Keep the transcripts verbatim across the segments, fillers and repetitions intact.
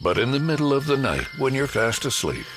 But in the middle of the night, when you're fast asleep...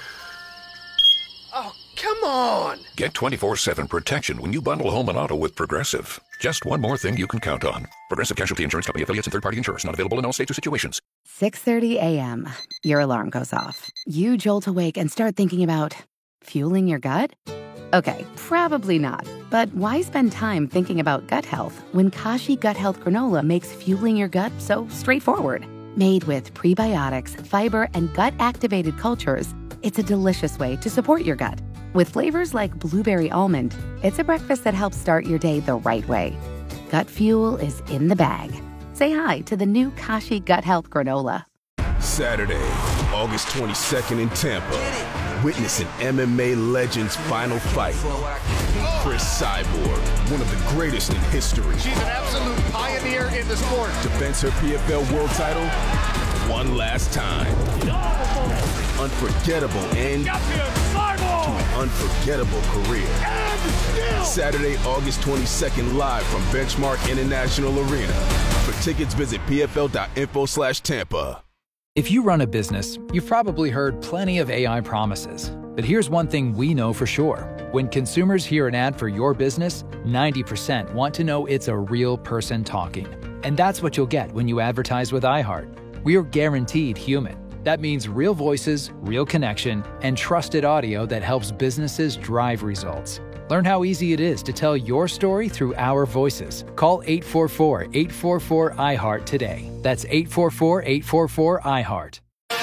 Oh, come on! Get twenty-four seven protection when you bundle home and auto with Progressive. Just one more thing you can count on. Progressive Casualty Insurance Company, affiliates, and third-party insurers. Not available in all states or situations. six thirty a.m. Your alarm goes off. You jolt awake and start thinking about fueling your gut? Okay, probably not. But why spend time thinking about gut health when Kashi Gut Health Granola makes fueling your gut so straightforward? Made with prebiotics, fiber, and gut-activated cultures, it's a delicious way to support your gut. With flavors like blueberry almond, it's a breakfast that helps start your day the right way. Gut fuel is in the bag. Say hi to the new Kashi Gut Health Granola. Saturday, August twenty-second in Tampa. Witness an M M A legend's final fight. Chris Cyborg, one of the greatest in history. She's an absolute pioneer in the sport. Defends her P F L world title one last time. Unforgettable end to an unforgettable career. Saturday, August twenty-second, live from Benchmark International Arena. For tickets, visit pfl.info slash Tampa. If you run a business, you've probably heard plenty of A I promises. But here's one thing we know for sure. When consumers hear an ad for your business, ninety percent want to know it's a real person talking. And that's what you'll get when you advertise with iHeart. We're guaranteed human. That means real voices, real connection, and trusted audio that helps businesses drive results. Learn how easy it is to tell your story through our voices. Call eight four four, eight four four, I heart today. That's eight four four, eight four four, I heart.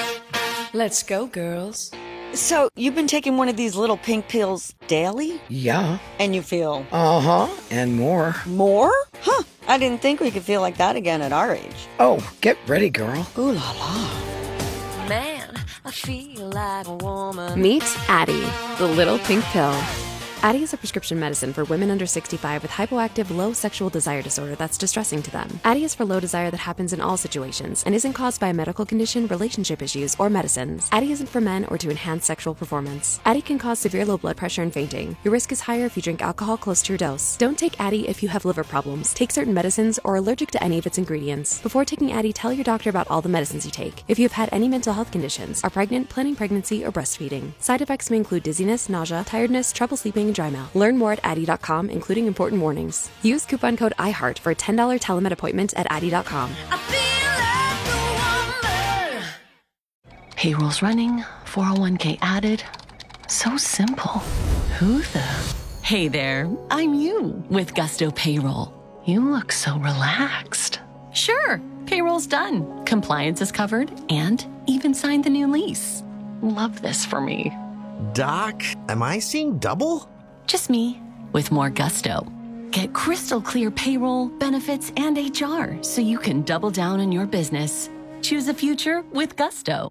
Let's go, girls. So, you've been taking one of these little pink pills daily? Yeah. And you feel? Uh-huh, and more. More? Huh, I didn't think we could feel like that again at our age. Oh, get ready, girl. Ooh la la. Man, I feel like a woman. Meet Addyi, the little pink pill. Addyi is a prescription medicine for women under sixty-five with hypoactive low sexual desire disorder that's distressing to them. Addyi is for low desire that happens in all situations and isn't caused by a medical condition, relationship issues, or medicines. Addyi isn't for men or to enhance sexual performance. Addyi can cause severe low blood pressure and fainting. Your risk is higher if you drink alcohol close to your dose. Don't take Addyi if you have liver problems, take certain medicines, or are allergic to any of its ingredients. Before taking Addyi, tell your doctor about all the medicines you take. If you have had any mental health conditions, are pregnant, planning pregnancy, or breastfeeding. Side effects may include dizziness, nausea, tiredness, trouble sleeping, and dry mouth. Learn more at Addyi dot com, including important warnings. Use coupon code I heart for a ten dollars telemed appointment at Addyi dot com. I feel like a woman. Payroll's running, four oh one k added. So simple. Who the? Hey there, I'm you with Gusto Payroll. You look so relaxed. Sure, payroll's done. Compliance is covered and even signed the new lease. Love this for me. Doc, am I seeing double? Just me, with more gusto. Get crystal clear payroll, benefits, and H R so you can double down on your business. Choose a future with gusto.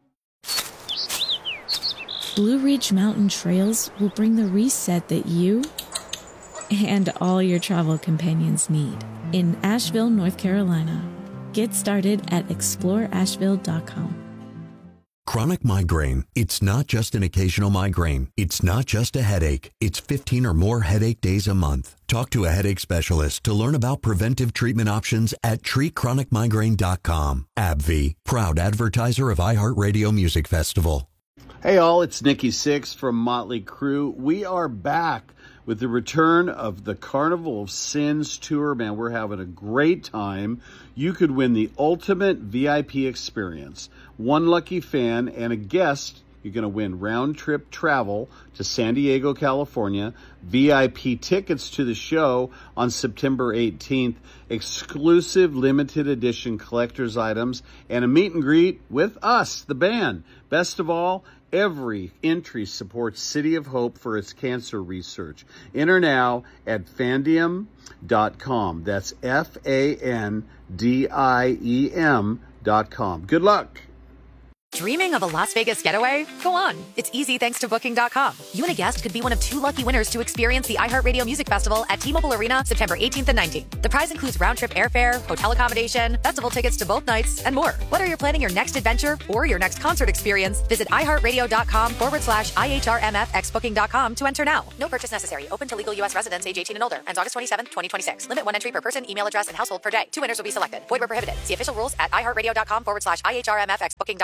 Blue Ridge Mountain Trails will bring the reset that you and all your travel companions need in Asheville, North Carolina. Get started at explore asheville dot com. Chronic migraine. It's not just an occasional migraine. It's not just a headache. It's fifteen or more headache days a month. Talk to a headache specialist to learn about preventive treatment options at treat chronic migraine dot com. AbbVie, proud advertiser of iHeartRadio Music Festival. Hey all, it's Nikki Sixx from Motley Crue. We are back with the return of the Carnival of Sins tour. Man, we're having a great time. You could win the ultimate V I P experience. One lucky fan and a guest, you're going to win round-trip travel to San Diego, California, V I P tickets to the show on September eighteenth, exclusive limited edition collector's items, and a meet and greet with us, the band. Best of all, every entry supports City of Hope for its cancer research. Enter now at Fandiem dot com. That's F A N D I E M dot com. Good luck. Dreaming of a Las Vegas getaway? Go on. It's easy thanks to Booking dot com. You and a guest could be one of two lucky winners to experience the iHeartRadio Music Festival at T-Mobile Arena September eighteenth and nineteenth. The prize includes round-trip airfare, hotel accommodation, festival tickets to both nights, and more. Whether you're planning your next adventure or your next concert experience, visit iHeartRadio.com forward slash IHRMFX Booking dot com to enter now. No purchase necessary. Open to legal U S residents age eighteen and older. Ends August twenty-seventh, twenty twenty-six. Limit one entry per person, email address, and household per day. Two winners will be selected. Void where prohibited. See official rules at iHeartRadio.com forward slash IHRMFX Booking dot com.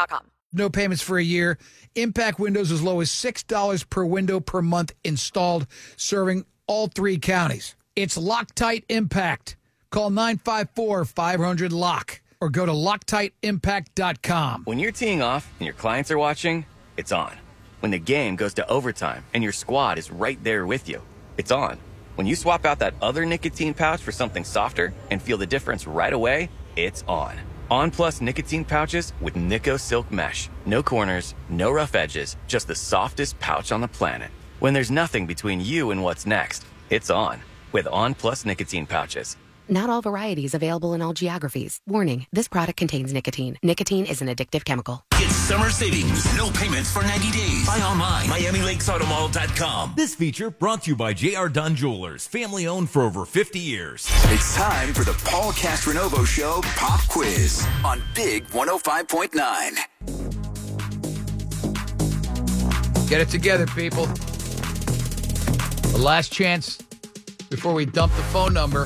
no payments for a year. Impact windows as low as six dollars per window per month installed, serving all three counties. It's Loctite Impact. Call nine five four, five hundred, LOCK or go to Loctite Impact dot com. When you're teeing off and your clients are watching, it's on. When the game goes to overtime and your squad is right there with you, it's on. When you swap out that other nicotine pouch for something softer and feel the difference right away, it's on. On Plus nicotine pouches with Nico Silk Mesh. No corners, no rough edges, just the softest pouch on the planet. When there's nothing between you and what's next, it's on with On Plus nicotine pouches. Not all varieties available in all geographies. Warning, this product contains nicotine. Nicotine is an addictive chemical. Get summer savings. No payments for ninety days. Buy online. Miami Lakes Auto Mall dot com. This feature brought to you by J R. Dunn Jewelers, family owned for over fifty years. It's time for the Paul Castronovo Show Pop Quiz on Big one oh five point nine. Get it together, people. The last chance before we dump the phone number.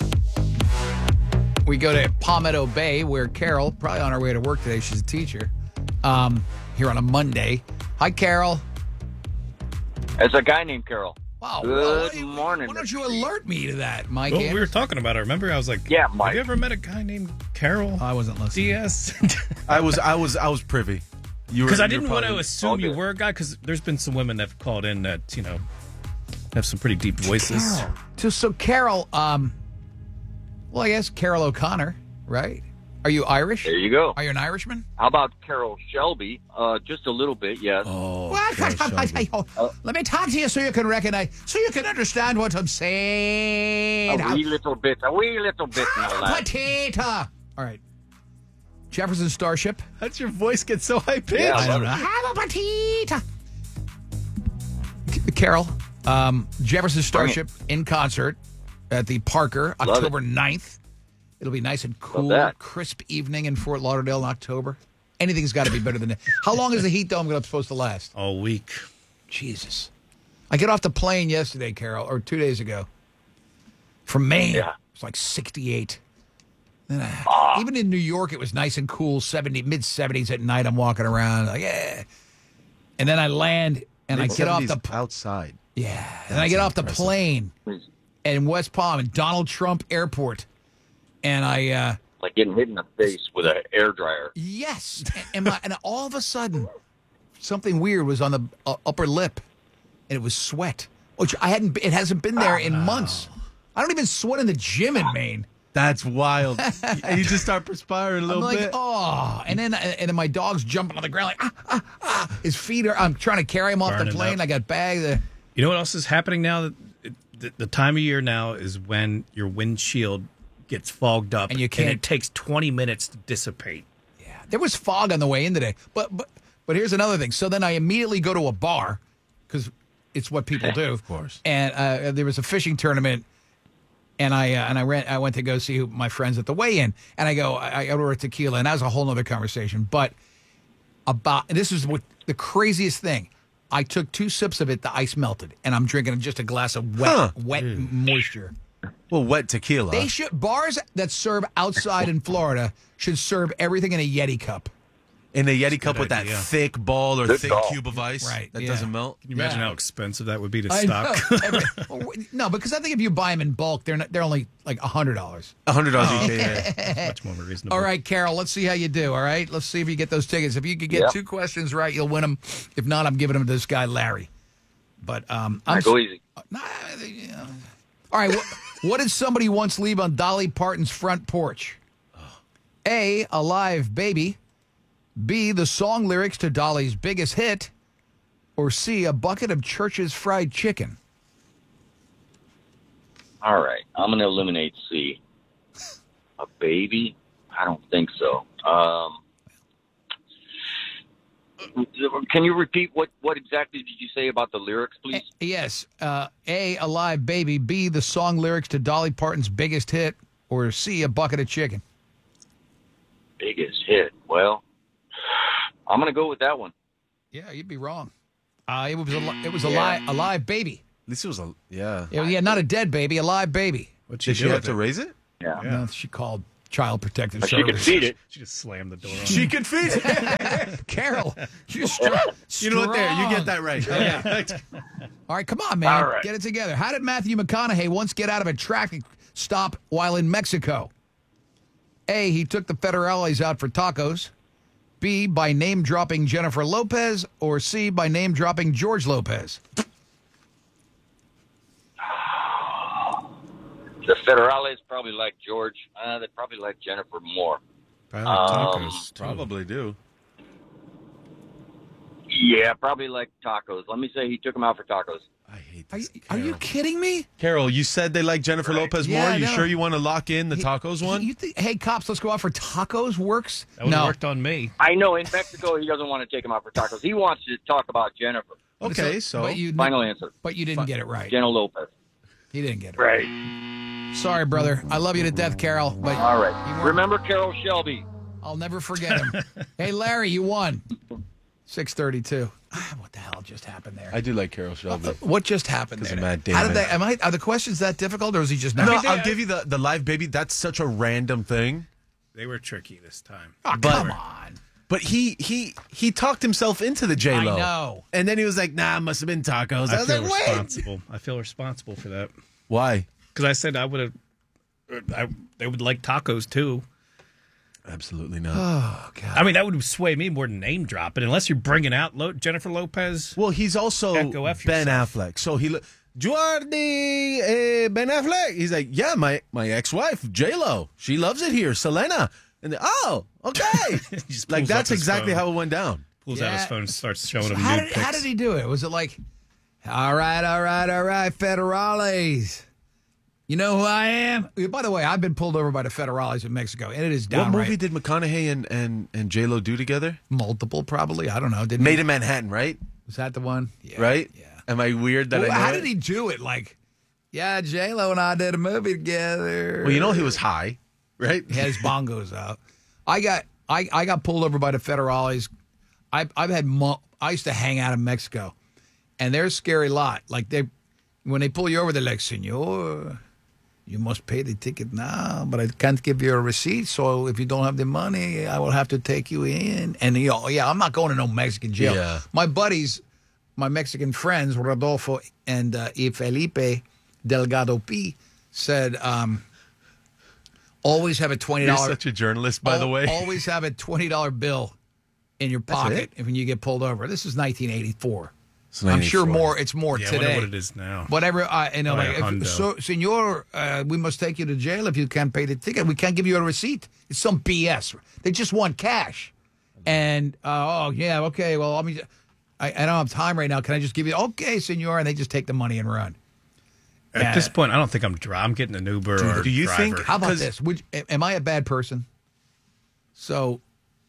We go to Palmetto Bay, where Carol, probably on her way to work today, she's a teacher, um, here on a Monday. Hi, Carol. It's a guy named Carol. Wow. Good well, morning. Why don't you alert me to that, Mike? Well, we were talking about it. Remember, I was like, "Yeah, Mike. Have you ever met a guy named Carol?" I wasn't listening. D S. I was, I was, I was privy. Because I didn't want to assume you were a guy. Because there's been some women that have called in that you know have some pretty deep voices. Carol. So, so Carol, um, well, I guess Carol O'Connor, right? Are you Irish? There you go. Are you an Irishman? How about Carol Shelby? Uh, just a little bit, yes. Oh, what? Let me talk to you so you can recognize, so you can understand what I'm saying. A wee little bit, a wee little bit. Potato. All right. Jefferson Starship. How'd your voice get so high pitched? Yeah, I don't know. Have a potato. Carol, um, Jefferson Starship in concert at the Parker, Love October it. ninth. It'll be nice and cool, that. crisp evening in Fort Lauderdale in October. Anything's got to be better than that. How long is the Heat Dome supposed to last? All week. Jesus. I get off the plane yesterday, Carol, or two days ago, from Maine. Yeah. It's like sixty-eight. Then I, oh. Even in New York, it was nice and cool, seventy, mid-seventies at night. I'm walking around, like, yeah. And then I land, and I get off the... outside. Yeah. And then I get off the impressive. plane in West Palm, at Donald Trump Airport. And I... Uh, like getting hit in the face with an air dryer. Yes. And, and, my, and all of a sudden, something weird was on the uh, upper lip, and it was sweat, which I hadn't... It hasn't been there oh, in no. months. I don't even sweat in the gym in Maine. That's wild. And you just start perspiring a little I'm like, bit. Oh, and then and then my dog's jumping on the ground like, ah, ah, ah. His feet are, I'm trying to carry him off Burning the plane. up. I got bags. Uh, You know what else is happening now? The, the time of year now is when your windshield gets fogged up, and you can't. And it takes twenty minutes to dissipate. Yeah, there was fog on the way in today. But but but here's another thing. So then I immediately go to a bar because it's what people do, of course. And uh, there was a fishing tournament. And I uh, and I ran. I went to go see who, my friends at the weigh-in, and I go. I, I ordered tequila, and that was a whole other conversation. But about this is what the craziest thing. I took two sips of it. The ice melted, and I'm drinking just a glass of wet, huh. wet mm. moisture. Well, wet tequila. They should bars that serve outside in Florida should serve everything in a Yeti cup. In a Yeti cup with idea. that thick ball or Good thick call. cube of ice Right, that yeah. doesn't melt. Can you imagine Yeah. how expensive that would be to I stock? know. Every- no, because I think if you buy them in bulk, they're not, they're only like a hundred dollars. A hundred dollars Oh. each. Yeah, yeah. Much more reasonable. All right, Carol, let's see how you do, all right? Let's see if you get those tickets. If you could get Yep. two questions right, you'll win them. If not, I'm giving them to this guy, Larry. But um, All I'm right, go easy. Nah, you know. All right, what, what did somebody once leave on Dolly Parton's front porch? A, a live baby. B, the song lyrics to Dolly's biggest hit. Or C, a bucket of Church's fried chicken. All right, I'm going to eliminate C. A baby? I don't think so. Um, can you repeat what, what exactly did you say about the lyrics, please? A- yes. Uh, A, a live baby. B, the song lyrics to Dolly Parton's biggest hit. Or C, a bucket of chicken. Biggest hit. Well, I'm going to go with that one. Yeah, you'd be wrong. Uh, it was a li- it was a live a live baby. At least it was a yeah. Yeah, yeah, not a dead baby, a live baby. What'd Did she do have with to it? raise it? Yeah. No, she called Child Protective She Services. could feed it. She just slammed the door on She him. could feed it. Carol, you're strong. You know what? There, you get that right. Yeah. All right, come on, man. All right. Get it together. How did Matthew McConaughey once get out of a traffic stop while in Mexico? A, he took the federales out for tacos. B, by name-dropping Jennifer Lopez. Or C, by name-dropping George Lopez. The Federales probably like George. Uh, they probably like Jennifer more. Probably, Um, tacos, probably do. Yeah, probably like tacos. Let me say he took him out for tacos. I hate Are, this. you- are you kidding me? Carol, you said they like Jennifer Lopez Yeah, more. You no. sure you want to lock in the He- tacos one? You think, hey, cops, let's go out for tacos works? That would have worked on me. I know in Mexico he doesn't want to take him out for tacos. He wants to talk about Jennifer. Okay, so But you, Final answer. But you didn't get it right. Jenna Lopez. He didn't get it Right. Sorry, brother. I love you to death, Carol. But All right. Remember Carol Shelby. I'll never forget him. Hey, Larry, you won. six thirty-two. What the hell just happened there? I do like Carol Shelby. Uh, what just happened Because there? of Matt How Damon. did they? Am I? Are the questions that difficult, or is he just not? No, I mean, I'll they- give you the, the live baby. That's such a random thing. They were tricky this time. Oh, But- come on. But he he he talked himself into the J Lo. I know. And then he was like, "Nah, it must have been tacos." I, I was feel like, "Wait, responsible. I feel responsible for that. why?" Because I said I would have. I, they would like tacos too. Absolutely not. Oh God. I mean, that would sway me more than name dropping, unless you're bringing out Lo- Jennifer Lopez. Well, he's also Yeah, go F Ben yourself. Affleck. So he, lo- Jordi eh, Ben Affleck. He's like, yeah, my my ex wife J Lo. She loves it here, Selena. And then, oh, okay. just Like pulls that's up his exactly phone. how it went down. Pulls out his Yeah. phone and starts showing him How nude did, pics. how did he do it? Was it like, all right, all right, all right, federales? You know who I am? By the way, I've been pulled over by the federales in Mexico, and it is What downright movie did McConaughey and and and J Lo do together? multiple, probably. I don't know. Didn't Made he? in Manhattan, right? Was that the one? Yeah. Right? Yeah. Am I weird that Well, I know how it? did he do it? Like, yeah, J Lo and I did a movie together. Well, you know he was high, right? He had his bongos out. I got I, I got pulled over by the federales. I've I've had mo- I used to hang out in Mexico, and they're a scary lot. Like they when they pull you over, they're like, "Senor, you must pay the ticket now, but I can't give you a receipt. So if you don't have the money, I will have to take you in." And you know, yeah, I'm not going to no Mexican jail. Yeah. My buddies, my Mexican friends, Rodolfo and uh, y Felipe Delgado P, said, um, always have a twenty You're dollars. such a journalist, by the way. Always have a twenty dollar bill in your That's pocket it? when you get pulled over. This is nineteen eighty-four. It's I'm sure ninety-four. more. It's more Yeah, I today. wonder what it is now. Whatever, uh, you know, Buy like, a if, hundo. so, senor, uh, we must take you to jail if you can't pay the ticket. We can't give you a receipt. It's some B S. They just want cash. And, uh, oh, yeah, okay, well, let me, I, I don't have time right now. Can I just give you, okay, senor? And they just take the money and run. At Yeah. this point, I don't think I'm dri- I'm getting an Uber or do you driver. think- How about 'Cause- this? Would, am I a bad person? So,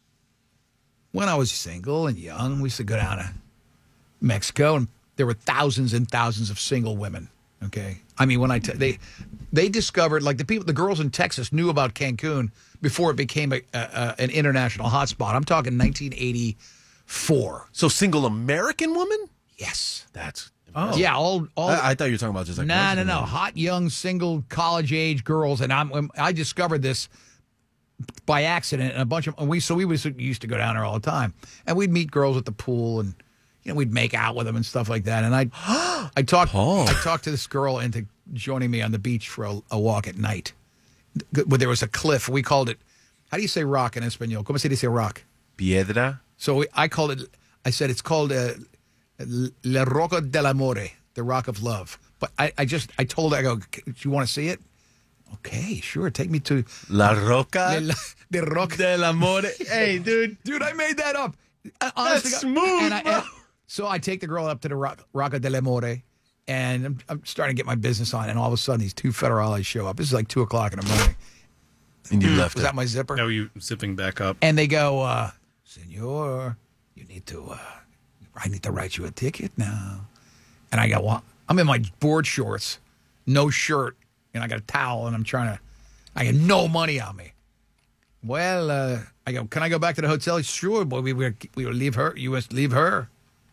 when I was single and young, we used to go down to Mexico, and there were thousands and thousands of single women. Okay, I mean, when I t- they they discovered, like the people, the girls in Texas knew about Cancun before it became a, a, a an international hotspot. I'm talking nineteen eighty-four. So single American woman? Yes. That's Oh yeah, all all. I, I thought you were talking about just like no, no, Mexican no. women. Hot, young, single, college-age girls, and I'm. I discovered this by accident, and a bunch of and we. So we was used to go down there all the time, and we'd meet girls at the pool, and you know we'd make out with them and stuff like that. And I, I talked, Paul. I talked to this girl into joining me on the beach for a, a walk at night. Where there was a cliff. We called it. How do you say rock in Espanol? ¿Cómo se dice rock? Piedra. So we, I called it. I said it's called. Uh, La Roca del Amore, the Rock of Love. But I, I just, I told her, I go, do you want to see it? Okay, sure. Take me to La Roca La, the Roca del Amore. Hey, dude. Dude, I made that up. I- honestly, That's God- smooth, And I, bro. and so I take the girl up to the Rock, Roca del Amore, and I'm, I'm starting to get my business on, and all of a sudden these two federales show up. This is like two o'clock in the morning. And you left Was it. that my zipper? No, you zipping back up. And they go, uh, Senor, you need to, uh, I need to write you a ticket now. And I go, well, I'm in my board shorts, no shirt, and I got a towel, and I'm trying to, I got no money on me. Well, uh, I go, can I go back to the hotel? Sure, boy, we will, we will leave her. You must leave her.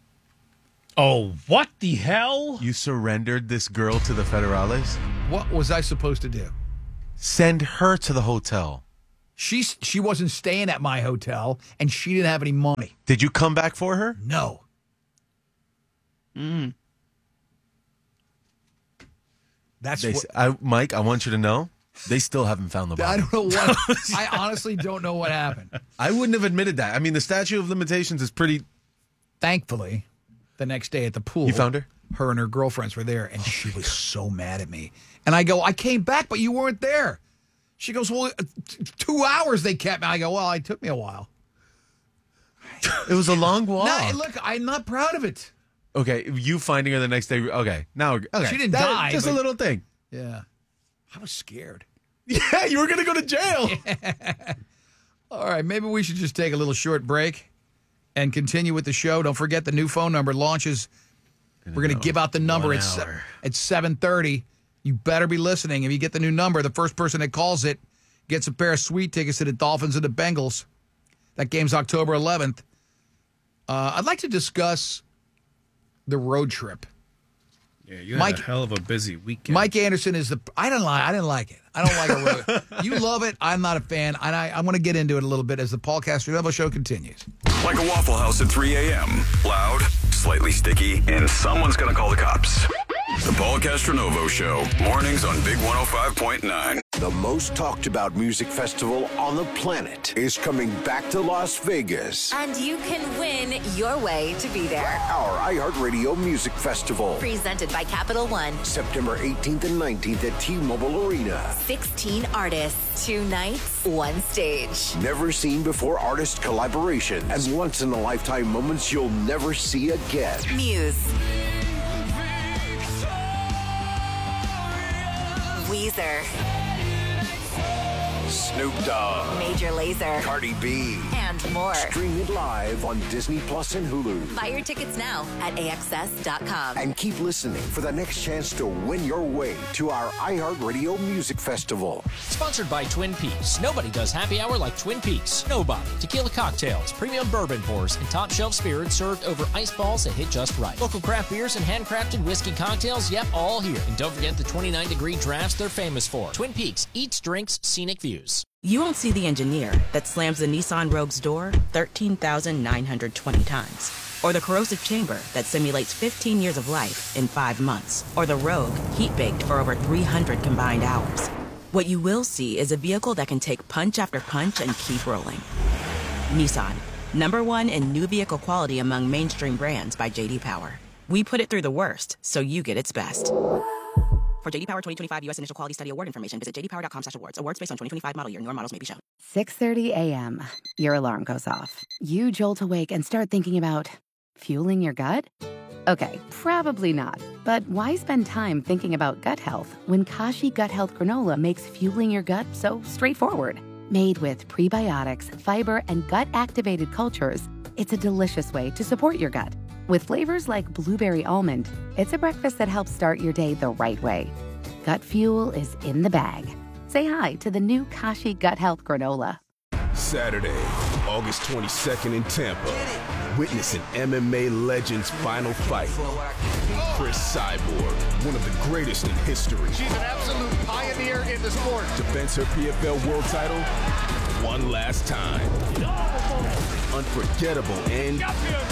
Oh, what the hell? You surrendered this girl to the federales? What was I supposed to do? Send her to the hotel. She she wasn't staying at my hotel, and she didn't have any money. Did you come back for her? No. Mm. That's They, what, I, Mike, I want you to know, they still haven't found the body. I don't know what. I honestly don't know what happened. I wouldn't have admitted that. I mean, the statute of limitations is pretty. Thankfully, the next day at the pool, You found her? Her and her girlfriends were there, and she was so mad at me. And I go, I came back, but you weren't there. She goes, well, t- two hours they kept me. I go, well, it took me a while. It was a long walk. No, look, I'm not proud of it. Okay, you finding her the next day. Okay, now okay. She didn't That- die, Just a but- little thing. Yeah. I was scared. Yeah, you were going to go to jail. All right, maybe we should just take a little short break and continue with the show. Don't forget the new phone number launches. We're going to give out the number at, se- at seven thirty. You better be listening. If you get the new number, the first person that calls it gets a pair of sweet tickets to the Dolphins and the Bengals. That game's October eleventh. Uh, I'd like to discuss the road trip. Yeah, you had Mike- a hell of a busy weekend. Mike Anderson is the. I don't like. I didn't like it. I don't like a road. You love it. I'm not a fan. And I, I'm going to get into it a little bit as the Paul Castronovo show continues. Like a Waffle House at three a.m. Loud, slightly sticky, and someone's going to call the cops. The Paul Castronovo Show. Mornings on Big one oh five point nine. The most talked about music festival on the planet is coming back to Las Vegas. And you can win your way to be there. Our iHeartRadio Music Festival. Presented by Capital One. September eighteenth and nineteenth at T-Mobile Arena. sixteen artists, two nights, one stage. Never seen before artist collaboration and once in a lifetime moments you'll never see again. Muse. Weezer. Snoop Dogg. Major Lazer. Cardi B. And more. Stream it live on Disney Plus and Hulu. Buy your tickets now at A X S dot com. And keep listening for the next chance to win your way to our iHeartRadio Music Festival. Sponsored by Twin Peaks. Nobody does happy hour like Twin Peaks. Nobody. Tequila cocktails, premium bourbon pours, and top shelf spirits served over ice balls that hit just right. Local craft beers and handcrafted whiskey cocktails, yep, all here. And don't forget the twenty-nine degree drafts they're famous for. Twin Peaks. Eats, drinks, scenic views. You won't see the engineer that slams the Nissan Rogue's door thirteen thousand nine hundred twenty times. Or the corrosive chamber that simulates fifteen years of life in five months. Or the Rogue heat-baked for over three hundred combined hours. What you will see is a vehicle that can take punch after punch and keep rolling. Nissan, number one in new vehicle quality among mainstream brands by J D Power. We put it through the worst, so you get its best. For J D Power twenty twenty-five U S Initial Quality Study Award information, visit j d power dot com slash awards. Awards based on twenty twenty-five model year. Newer models may be shown. six thirty a.m. Your alarm goes off. You jolt awake and start thinking about fueling your gut? Okay, probably not. But why spend time thinking about gut health when Kashi Gut Health Granola makes fueling your gut so straightforward? Made with prebiotics, fiber, and gut-activated cultures, it's a delicious way to support your gut. With flavors like blueberry almond, it's a breakfast that helps start your day the right way. Gut fuel is in the bag. Say hi to the new Kashi Gut Health Granola. Saturday, August twenty-second in Tampa. Witness an M M A legend's final fight. Chris Cyborg, one of the greatest in history. She's an absolute pioneer in the sport. Defends her P F L world title one last time. Unforgettable end to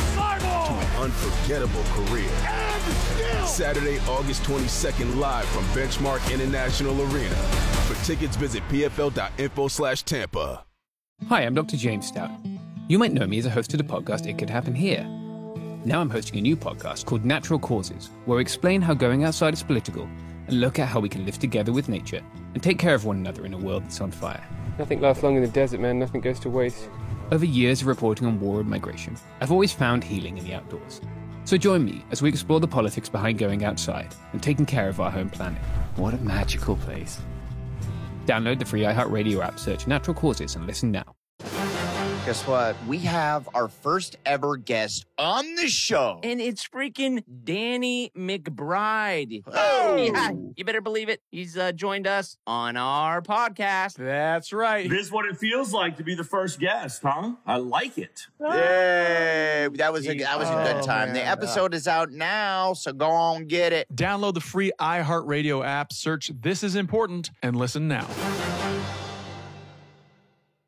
an unforgettable career. Saturday, August twenty-second, live from Benchmark International Arena. For tickets, visit p f l dot info slash Tampa. Hi, I'm Doctor James Stout. You might know me as a host of the podcast It Could Happen Here. Now I'm hosting a new podcast called Natural Causes, where we explain how going outside is political and look at how we can live together with nature and take care of one another in a world that's on fire. Nothing lasts long in the desert, man. Nothing goes to waste. Over years of reporting on war and migration, I've always found healing in the outdoors. So join me as we explore the politics behind going outside and taking care of our home planet. What a magical place. Download the free iHeartRadio app, search Natural Causes, and listen now. Guess what? We have our first ever guest on the show. And it's freaking Danny McBride. Oh! Yeah, you better believe it. He's uh, joined us on our podcast. That's right. This is what it feels like to be the first guest, huh? I like it. Yay! That was a, that was a good Oh, time. man. The episode is out now, so go on get it. Download the free iHeartRadio app, search This Is Important, and listen now.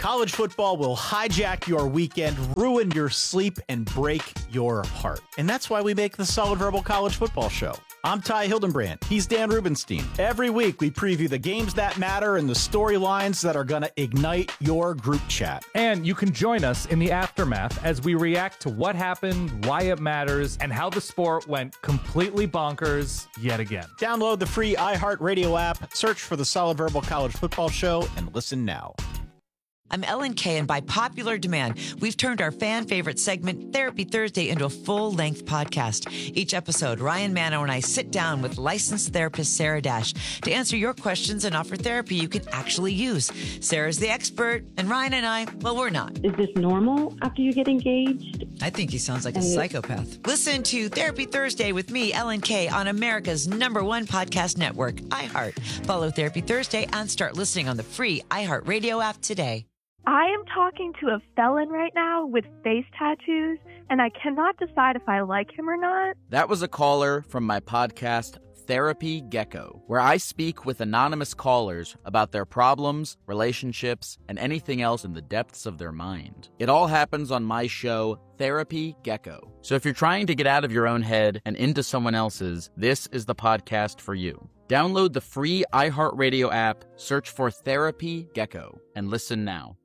College football will hijack your weekend, ruin your sleep, and break your heart. And that's why we make the Solid Verbal College Football Show. I'm Ty Hildenbrand. He's Dan Rubenstein. Every week, we preview the games that matter and the storylines that are going to ignite your group chat. And you can join us in the aftermath as we react to what happened, why it matters, and how the sport went completely bonkers yet again. Download the free iHeartRadio app, search for the Solid Verbal College Football Show, and listen now. I'm Ellen Kay, and by popular demand, we've turned our fan favorite segment, Therapy Thursday, into a full-length podcast. Each episode, Ryan Mano and I sit down with licensed therapist Sarah Dash to answer your questions and offer therapy you can actually use. Sarah's the expert, and Ryan and I, well, we're not. Is this normal after you get engaged? I think he sounds like a psychopath. Listen to Therapy Thursday with me, Ellen Kay, on America's number one podcast network, iHeart. Follow Therapy Thursday and start listening on the free iHeartRadio app today. I am talking to a felon right now with face tattoos, and I cannot decide if I like him or not. That was a caller from my podcast, Therapy Gecko, where I speak with anonymous callers about their problems, relationships, and anything else in the depths of their mind. It all happens on my show, Therapy Gecko. So if you're trying to get out of your own head and into someone else's, this is the podcast for you. Download the free iHeartRadio app, search for Therapy Gecko, and listen now.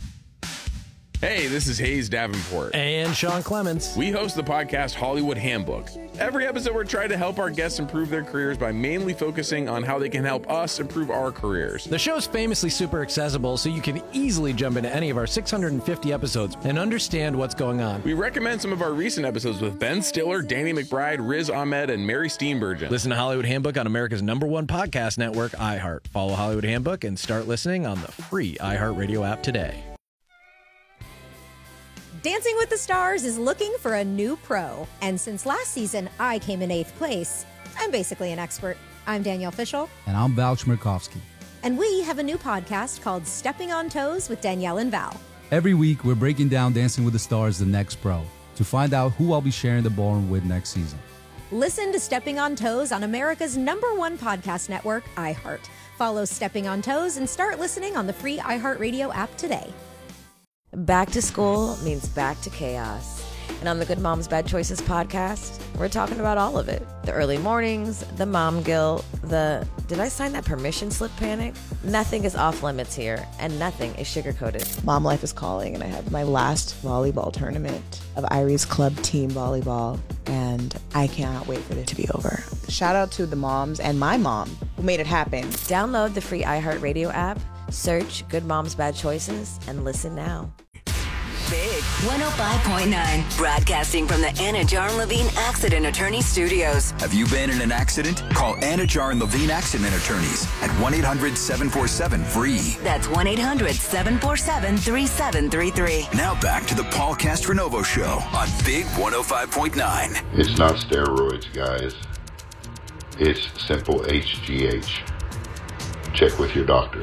Hey, this is Hayes Davenport. And Sean Clements. We host the podcast Hollywood Handbook. Every episode, we're trying to help our guests improve their careers by mainly focusing on how they can help us improve our careers. The show's famously super accessible, so you can easily jump into any of our six hundred fifty episodes and understand what's going on. We recommend some of our recent episodes with Ben Stiller, Danny McBride, Riz Ahmed, and Mary Steenburgen. Listen to Hollywood Handbook on America's number one podcast network, iHeart. Follow Hollywood Handbook and start listening on the free iHeartRadio app today. Dancing with the Stars is looking for a new pro. And since last season, I came in eighth place. I'm basically an expert. I'm Danielle Fishel. And I'm Val Chmerkovsky. And we have a new podcast called Stepping on Toes with Danielle and Val. Every week, we're breaking down Dancing with the Stars, the next pro, to find out who I'll be sharing the ballroom with next season. Listen to Stepping on Toes on America's number one podcast network, iHeart. Follow Stepping on Toes and start listening on the free iHeartRadio app today. Back to school means back to chaos. And on the Good Moms Bad Choices podcast, we're talking about all of it. The early mornings, the mom guilt, the did I sign that permission slip panic? Nothing is off limits here, and nothing is sugar-coated. Mom life is calling, and I have my last volleyball tournament of Irie's club team volleyball, and I cannot wait for it to be over. Shout out to the moms and my mom who made it happen. Download the free iHeartRadio app, search Good Moms Bad Choices, and listen now. Big one oh five point nine, broadcasting from the Anna Jar Levine Accident Attorney Studios. Have you been in an accident? Call Anna Jar and Levine Accident Attorneys at one eight hundred seven four seven free. That's one eight hundred seven four seven three seven three three. Now back to the Paul Castronovo Show on Big one oh five point nine. It's not steroids, guys. It's simple H G H. Check with your doctors.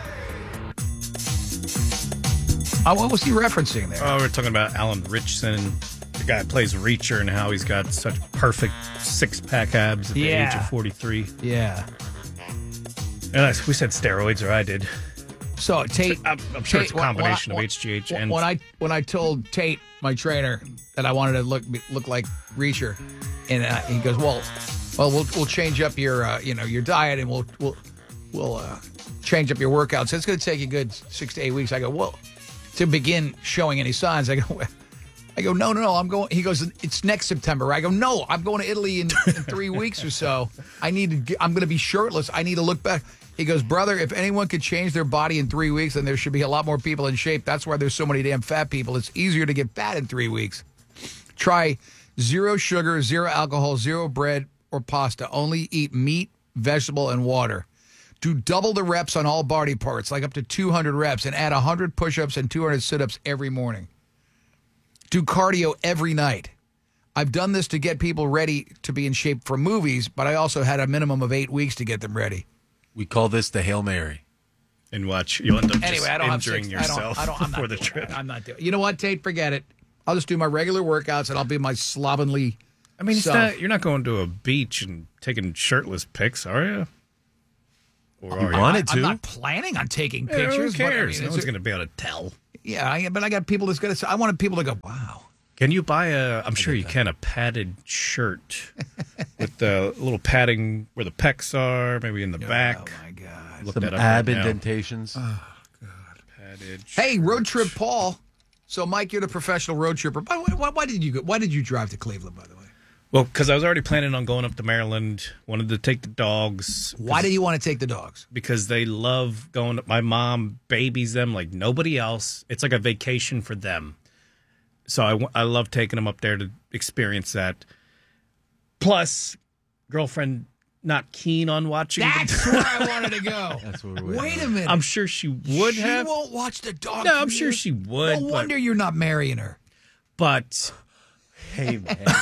Uh, what was he referencing there? Oh, we're talking about Alan Richson, the guy who plays Reacher, and how he's got such perfect six-pack abs at the Yeah. age of forty-three. Yeah. And I, we said steroids, or I did. So Tate, I'm, I'm sure Tate, it's a when- combination when I- of H G H when, and when I when I told Tate, my trainer, that I wanted to look look like Reacher, and uh, he goes, "Well, well, we'll we'll change up your uh, you know your diet, and we'll we'll we'll uh, change up your workouts. It's going to take you a good six to eight weeks." I go, "Well." To begin showing any signs, I go, I go, no, no, no, I'm going. He goes, it's next September. I go, no, I'm going to Italy in, in three weeks or so. I need to. Get, I'm going to be shirtless. I need to look back. He goes, brother, if anyone could change their body in three weeks, then there should be a lot more people in shape. That's why there's so many damn fat people. It's easier to get fat in three weeks. Try zero sugar, zero alcohol, zero bread or pasta. Only eat meat, vegetable, and water. Do double the reps on all body parts, like up to two hundred reps, and add one hundred push-ups and two hundred sit-ups every morning. Do cardio every night. I've done this to get people ready to be in shape for movies, but I also had a minimum of eight weeks to get them ready. We call this the Hail Mary. And watch, you'll end up Anyway, just I don't have injuring six, yourself I don't, I don't, I'm before not the doing trip. it. I'm not doing it. You know what, Tate? Forget it. I'll just do my regular workouts, and I'll be my slovenly I mean, it's self. not, you're not going to a beach and taking shirtless pics, are you? Or I, are you? wanted I'm to. not planning on taking Yeah, pictures. who but I cares? mean, no it's one's a- going to be able to tell. Yeah, I, but I got people that's going to say, I wanted people to go, wow. Can you buy a, I'm sure you can, a padded shirt with the little padding where the pecs are, maybe in the back. Oh, my God. Look Some that up ab right now. indentations. Oh, Padded Hey, road trip Paul. So, Mike, you're the professional road tripper. By the way, why, why did you go, why did you drive to Cleveland, by the way? Well, because I was already planning on going up to Maryland, wanted to take the dogs. Why do you want to take the dogs? Because they love going. My mom babies them like nobody else. It's like a vacation for them. So I, w- I love taking them up there to experience that. Plus, girlfriend not keen on watching. That's where I wanted to go. That's where we're Wait a minute. I'm sure she would she have. won't watch the dog. No, I'm sure she would. No but- wonder you're not marrying her. But Hey,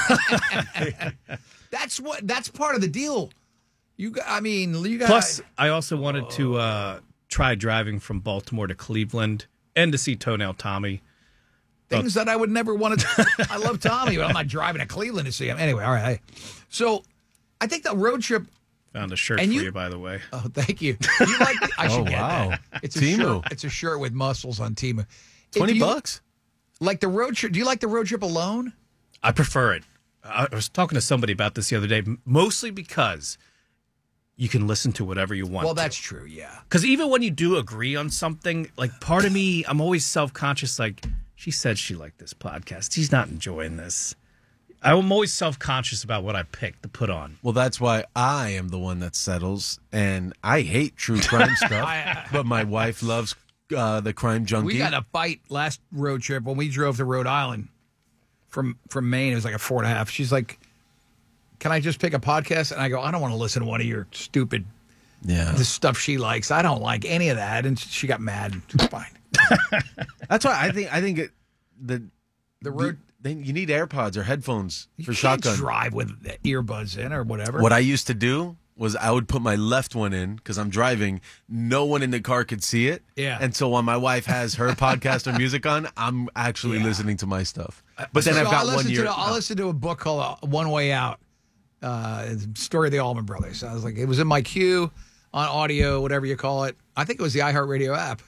man. That's what. That's part of the deal. You got. I mean, you got. plus, I also wanted to uh, try driving from Baltimore to Cleveland and to see Toenail Tommy. things that I would never want to. I love Tommy, but I'm not driving to Cleveland to see him. Anyway, all right. So, I think the road trip. Found a shirt And for you- you, by the way. Oh, thank you. You like? The, I should Oh, get wow. that. It's a Temu. shirt. It's a shirt with muscles on Temu. If Twenty you- bucks. Like the road trip. Do you like the road trip alone? I prefer it. I I was talking to somebody about this the other day, m- mostly because you can listen to whatever you want. Well, that's true. Yeah. Because even when you do agree on something, like part of me, I'm always self conscious. Like, she said she liked this podcast. She's not enjoying this. I'm always self conscious about what I pick to put on. Well, that's why I am the one that settles, and I hate true crime stuff. I- but my wife loves uh, the crime junkie. We got in a fight last road trip when we drove to Rhode Island from from Maine. It was like a four and a half. She's like, "Can I just pick a podcast?" And I go, "I don't want to listen to one of your stupid, yeah, the stuff she likes. I don't like any of that." And she got mad. It's fine. That's why I think I think it, the The road. Then you need AirPods or headphones You for can't shotgun. drive with the earbuds in or whatever. What I used to do was I would put my left one in because I'm driving. No one in the car could see it. Yeah. And so when my wife has her podcast or music on, I'm actually Yeah. listening to my stuff. But then So I've got I'll one listen year. To the, I'll listen to a book called uh, One Way Out. Uh, it's the story of the Allman Brothers. I was like, it was in my queue on audio, whatever you call it. I think it was the iHeartRadio app.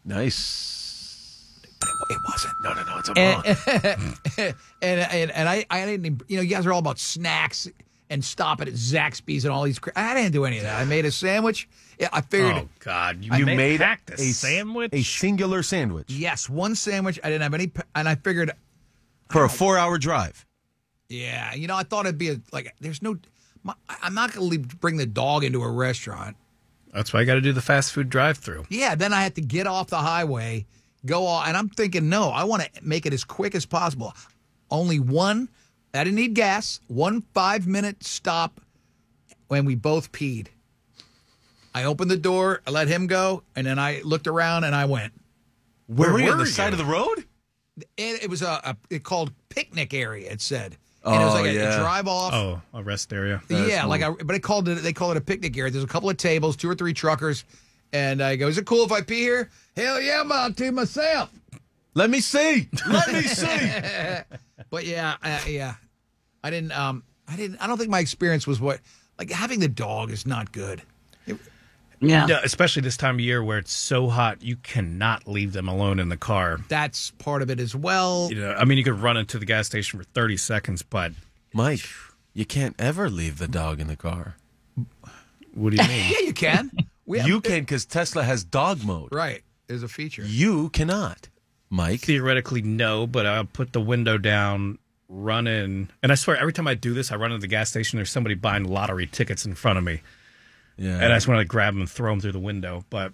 Nice. But it, it wasn't. No, no, no. It's a And, wrong. and, and and I I didn't even- you know, you guys are all about snacks and stopping at Zaxby's and all these. cra- I didn't do any of that. I made a sandwich. Yeah, I figured. Oh, God. You, You made, made packed a, a s- sandwich? A singular sandwich Yes, one sandwich. I didn't have any, p- and I figured, for a four-hour drive. yeah, you know, I thought it'd be a, like, there's no, my, I'm not going to bring the dog into a restaurant. That's why I got to do the fast food drive through. Yeah, then I had to get off the highway, go all, and I'm thinking, no, I want to make it as quick as possible. Only one, I didn't need gas, one five minute stop when we both peed. I opened the door, I let him go, and then I looked around and I went. Where, were you? On were the side of the road? It, it was a, a it called picnic area, it said. And it was Oh, like a, yeah. a drive off. Oh, a rest area. Yeah, like a, but it called it. They call it a picnic area. There's a couple of tables, two or three truckers, and I go, "Is it cool if I pee here?" Hell yeah, I'm out to myself. Let me see. Let me see. But yeah, uh, yeah, I didn't. Um, I didn't. I don't think my experience was what like having the dog is not good. Yeah. No, especially this time of year where it's so hot, you cannot leave them alone in the car. That's part of it as well. You know, I mean, you could run into the gas station for thirty seconds, but Mike, you can't ever leave the dog in the car. what do you mean? Yeah, you can. We have- You can because Tesla has dog mode. Right. There's a feature. You cannot, Mike. Theoretically, no, but I'll put the window down, run in. And I swear, every time I do this, I run into the gas station, there's somebody buying lottery tickets in front of me. Yeah. And I just want to grab them and throw them through the window. But,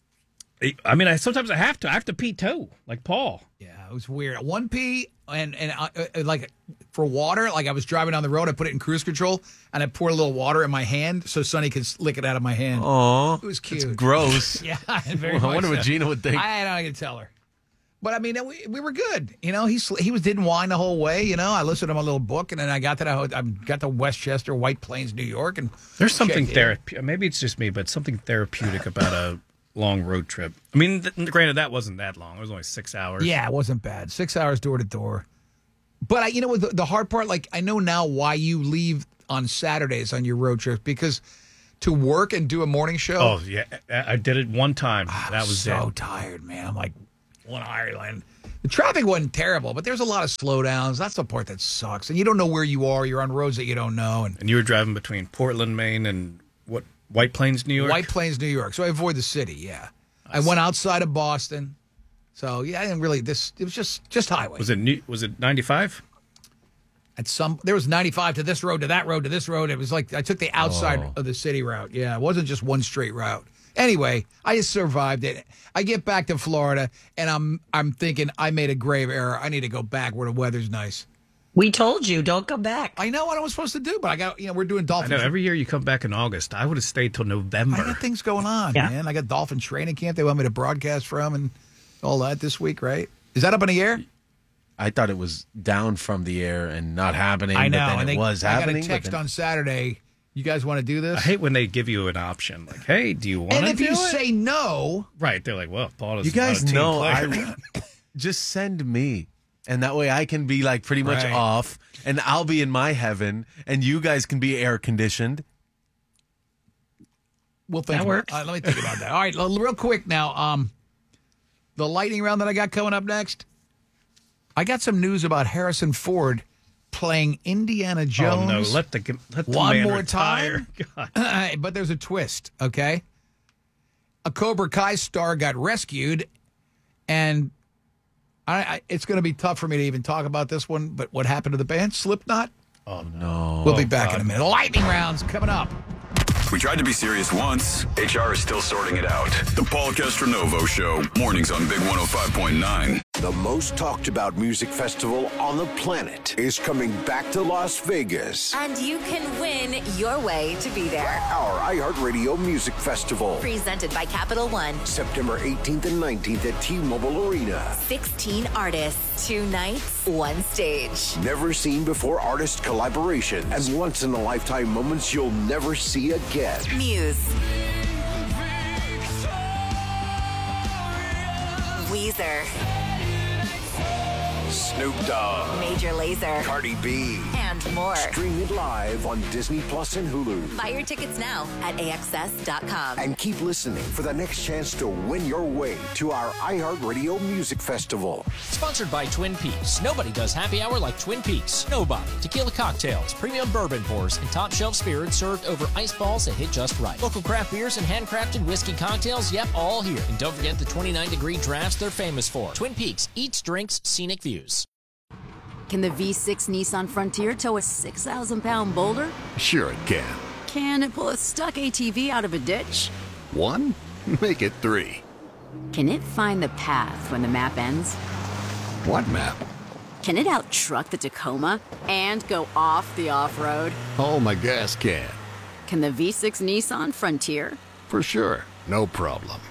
I mean, I sometimes I have to. I have to pee, too, like Paul. Yeah, it was weird. One pee and and uh, uh, like for water, like I was driving down the road, I put it in cruise control and I poured a little water in my hand so Sonny could lick it out of my hand. Aw, it was cute. It's gross. Yeah, very Well, I much wonder what so. Gina would think. I, I don't get to tell her. But I mean, we, we were good. You know, he sl- he was didn't whine the whole way. You know, I listened to my little book, and then I got to the ho- I got to Westchester, White Plains, New York, and There's something checked in. therapeutic. Maybe it's just me, but something therapeutic about a long road trip. I mean, th- granted, that wasn't that long. It was only six hours. Yeah, it wasn't bad. Six hours door to door. But I, you know, the, the hard part, like I know now why you leave on Saturdays on your road trips because to work and do a morning show. Oh, yeah. I did it one time. I'm that was so it. tired, man. I'm like, one Ireland. The traffic wasn't terrible, but there's a lot of slowdowns. That's the part that sucks. And you don't know where you are. You're on roads that you don't know. And, and you were driving between Portland, Maine, and what? White Plains, New York? White Plains, New York. So I avoid the city, yeah. I went outside of Boston. So, yeah, I didn't really, this, it was just, just highway. Was it new, was it ninety-five? At some, there was ninety-five to this road, to that road, to this road. It was like, I took the outside Oh. of the city route. Yeah, it wasn't just one straight route. Anyway, I just survived it. I get back to Florida, and I'm I'm thinking I made a grave error. I need to go back where the weather's nice. We told you, don't come back. I know what I was supposed to do, but I got, you know, we're doing I dolphin. know. Every year you come back in August. I would have stayed till November. I got things going on, Yeah. man. I got dolphin training camp they want me to broadcast from and all that this week, right? Is that up in the air? I thought it was down from the air and not happening. I know. But then and it they, was I happening. got a but text then- on Saturday. You guys want to do this? I hate when they give you an option. Like, hey, do you want And to if do you it? say no. Right. They're like, well, Paul is You guys not a team know player. I just send me, and that way I can be like pretty much Right. off, and I'll be in my heaven, and you guys can be air conditioned. We'll think That about- works. uh, let me think about that. All right, l- real quick now. Um, the lightning round that I got coming up next. I got some news about Harrison Ford playing Indiana Jones. Oh, no. Let the, let the one man more retire. time. But there's a twist, okay? A Cobra Kai star got rescued, and I, I, it's going to be tough for me to even talk about this one, but what happened to the band, Slipknot? Oh, no. We'll be back in a minute. Lightning rounds coming up. We tried to be serious once. H R is still sorting it out. The Paul Castronovo Show. Mornings on Big one oh five point nine. The most talked about music festival on the planet is coming back to Las Vegas. And you can win your way to be there. Our iHeartRadio Music Festival. Presented by Capital One. September eighteenth and nineteenth at T-Mobile Arena. sixteen artists, two nights, one stage. Never seen before artist collaborations and once in a lifetime moments you'll never see again. Muse. Weezer. Snoop Dogg. Major Lazer. Cardi B. And more. Stream it live on Disney Plus and Hulu. Buy your tickets now at A X S dot com. And keep listening for the next chance to win your way to our iHeartRadio Music Festival. Sponsored by Twin Peaks. Nobody does happy hour like Twin Peaks. Nobody. Tequila cocktails, premium bourbon pours, and top shelf spirits served over ice balls that hit just right. Local craft beers and handcrafted whiskey cocktails, yep, all here. And don't forget the twenty-nine degree drafts they're famous for. Twin Peaks, eats, drinks, scenic views. Can the V six Nissan Frontier tow a six thousand pound boulder? Sure it can. Can it pull a stuck A T V out of a ditch? One? Make it three. Can it find the path when the map ends? What map? Can it out-truck the Tacoma and go off the off-road? Oh, my gas can. Can the V six Nissan Frontier? For sure. No problem.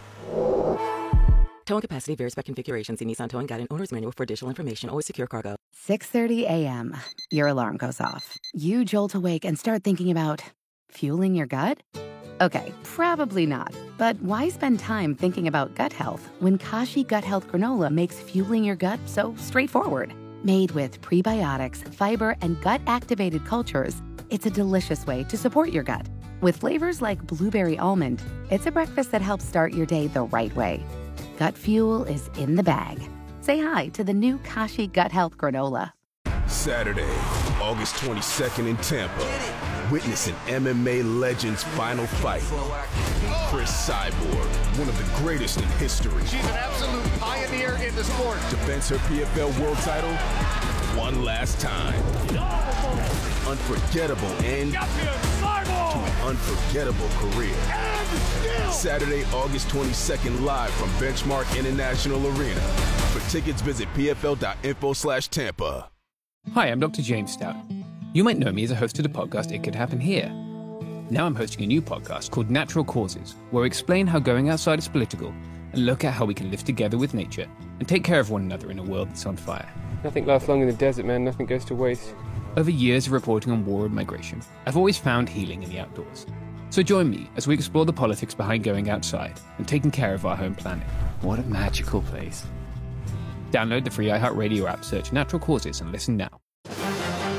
Towing capacity varies by configuration. See Nissan Towing Guide and Owner's Manual for additional information. Always secure cargo. six thirty a.m. Your alarm goes off. You jolt awake and start thinking about fueling your gut? Okay, probably not. But why spend time thinking about gut health when Kashi Gut Health Granola makes fueling your gut so straightforward? Made with prebiotics, fiber, and gut-activated cultures, it's a delicious way to support your gut. With flavors like blueberry almond, it's a breakfast that helps start your day the right way. Gut fuel is in the bag. Say hi to the new Kashi Gut Health Granola. Saturday, August twenty-second in Tampa. Witness an M M A legend's final fight. Chris Cyborg, one of the greatest in history. She's an absolute pioneer in the sport. Defends her P F L world title one last time. Unforgettable end to an unforgettable career. Saturday, August twenty-second, live from Benchmark International Arena. For tickets, visit pfl.info slash Tampa. Hi, I'm Doctor James Stout. You might know me as a host of the podcast It Could Happen Here. Now I'm hosting a new podcast called Natural Causes, where I explain how going outside is political and look at how we can live together with nature and take care of one another in a world that's on fire. Nothing lasts long in the desert, man. Nothing goes to waste. Over years of reporting on war and migration, I've always found healing in the outdoors. So join me as we explore the politics behind going outside and taking care of our home planet. What a magical place. Download the free iHeartRadio app, search Natural Causes, and listen now.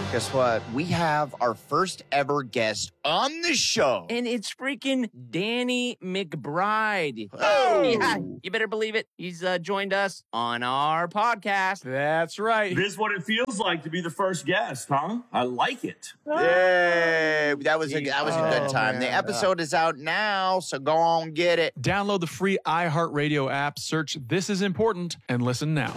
Guess what? We have our first ever guest on the show. And it's freaking Danny McBride. Oh. Yeah, you better believe it. He's uh, joined us on our podcast. That's right. This is what it feels like to be the first guest, huh? I like it. Yay! That was a that was a good Oh, time. man. The episode is out now, so go on get it. Download the free iHeartRadio app, search This Is Important, and listen now.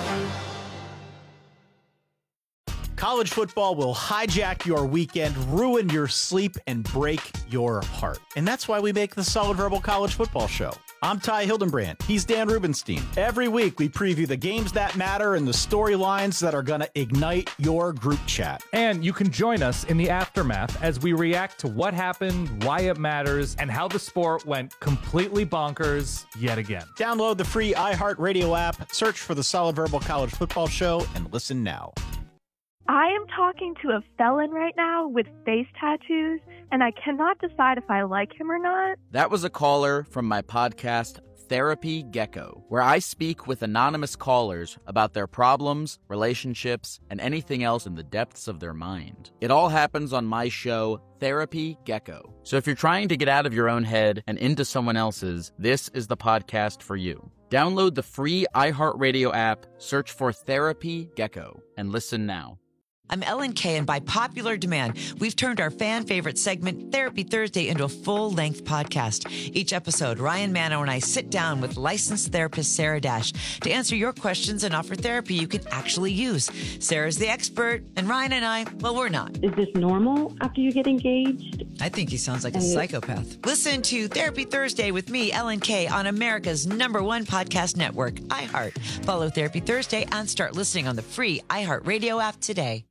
College football will hijack your weekend, ruin your sleep, and break your heart. And that's why we make the Solid Verbal College Football Show. I'm Ty Hildenbrand. He's Dan Rubenstein. Every week, we preview the games that matter and the storylines that are going to ignite your group chat. And you can join us in the aftermath as we react to what happened, why it matters, and how the sport went completely bonkers yet again. Download the free iHeartRadio app, search for the Solid Verbal College Football Show, and listen now. I am talking to a felon right now with face tattoos, and I cannot decide if I like him or not. That was a caller from my podcast, Therapy Gecko, where I speak with anonymous callers about their problems, relationships, and anything else in the depths of their mind. It all happens on my show, Therapy Gecko. So if you're trying to get out of your own head and into someone else's, this is the podcast for you. Download the free iHeartRadio app, search for Therapy Gecko, and listen now. I'm Ellen Kay, and by popular demand, we've turned our fan favorite segment, Therapy Thursday, into a full-length podcast. Each episode, Ryan Mano and I sit down with licensed therapist Sarah Dash to answer your questions and offer therapy you can actually use. Sarah's the expert, and Ryan and I, well, we're not. Is this normal after you get engaged? I think he sounds like a And it- psychopath. Listen to Therapy Thursday with me, Ellen Kay, on America's number one podcast network, iHeart. Follow Therapy Thursday and start listening on the free iHeartRadio app today.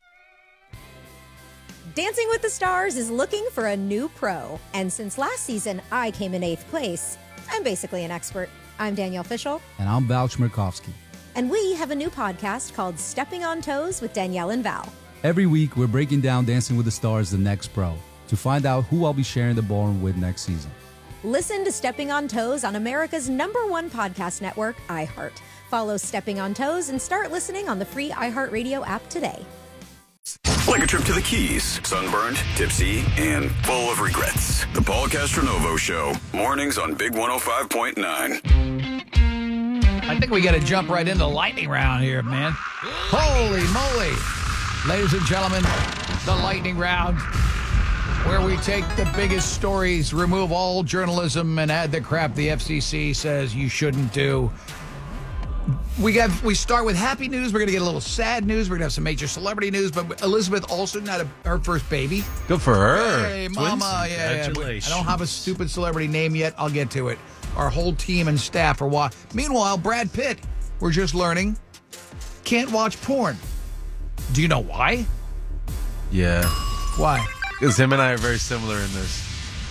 Dancing with the Stars is looking for a new pro. And since last season I came in eighth place, I'm basically an expert. I'm Danielle Fishel. And I'm Val Chmerkovsky. And we have a new podcast called Stepping on Toes with Danielle and Val. Every week, we're breaking down Dancing with the Stars, the next pro, to find out who I'll be sharing the ballroom with next season. Listen to Stepping on Toes on America's number one podcast network, iHeart. Follow Stepping on Toes and start listening on the free iHeartRadio app today. Like a trip to the Keys, sunburned, tipsy, and full of regrets. The Paul Castronovo Show, mornings on Big one oh five point nine. I think we got to jump right into the lightning round here, man. Holy moly. Ladies and gentlemen, the lightning round, where we take the biggest stories, remove all journalism, and add the crap the F C C says you shouldn't do. We got. We start with happy news. We're going to get a little sad news. We're going to have some major celebrity news. But Elizabeth Olsen had a, her first baby. Good for her. Hey, Twins. mama. Yeah, yeah. Congratulations. I don't have a stupid celebrity name yet. I'll get to it. Our whole team and staff are watching. Meanwhile, Brad Pitt, we're just learning, can't watch porn. Do you know why? Yeah. Why? Because him and I are very similar in this.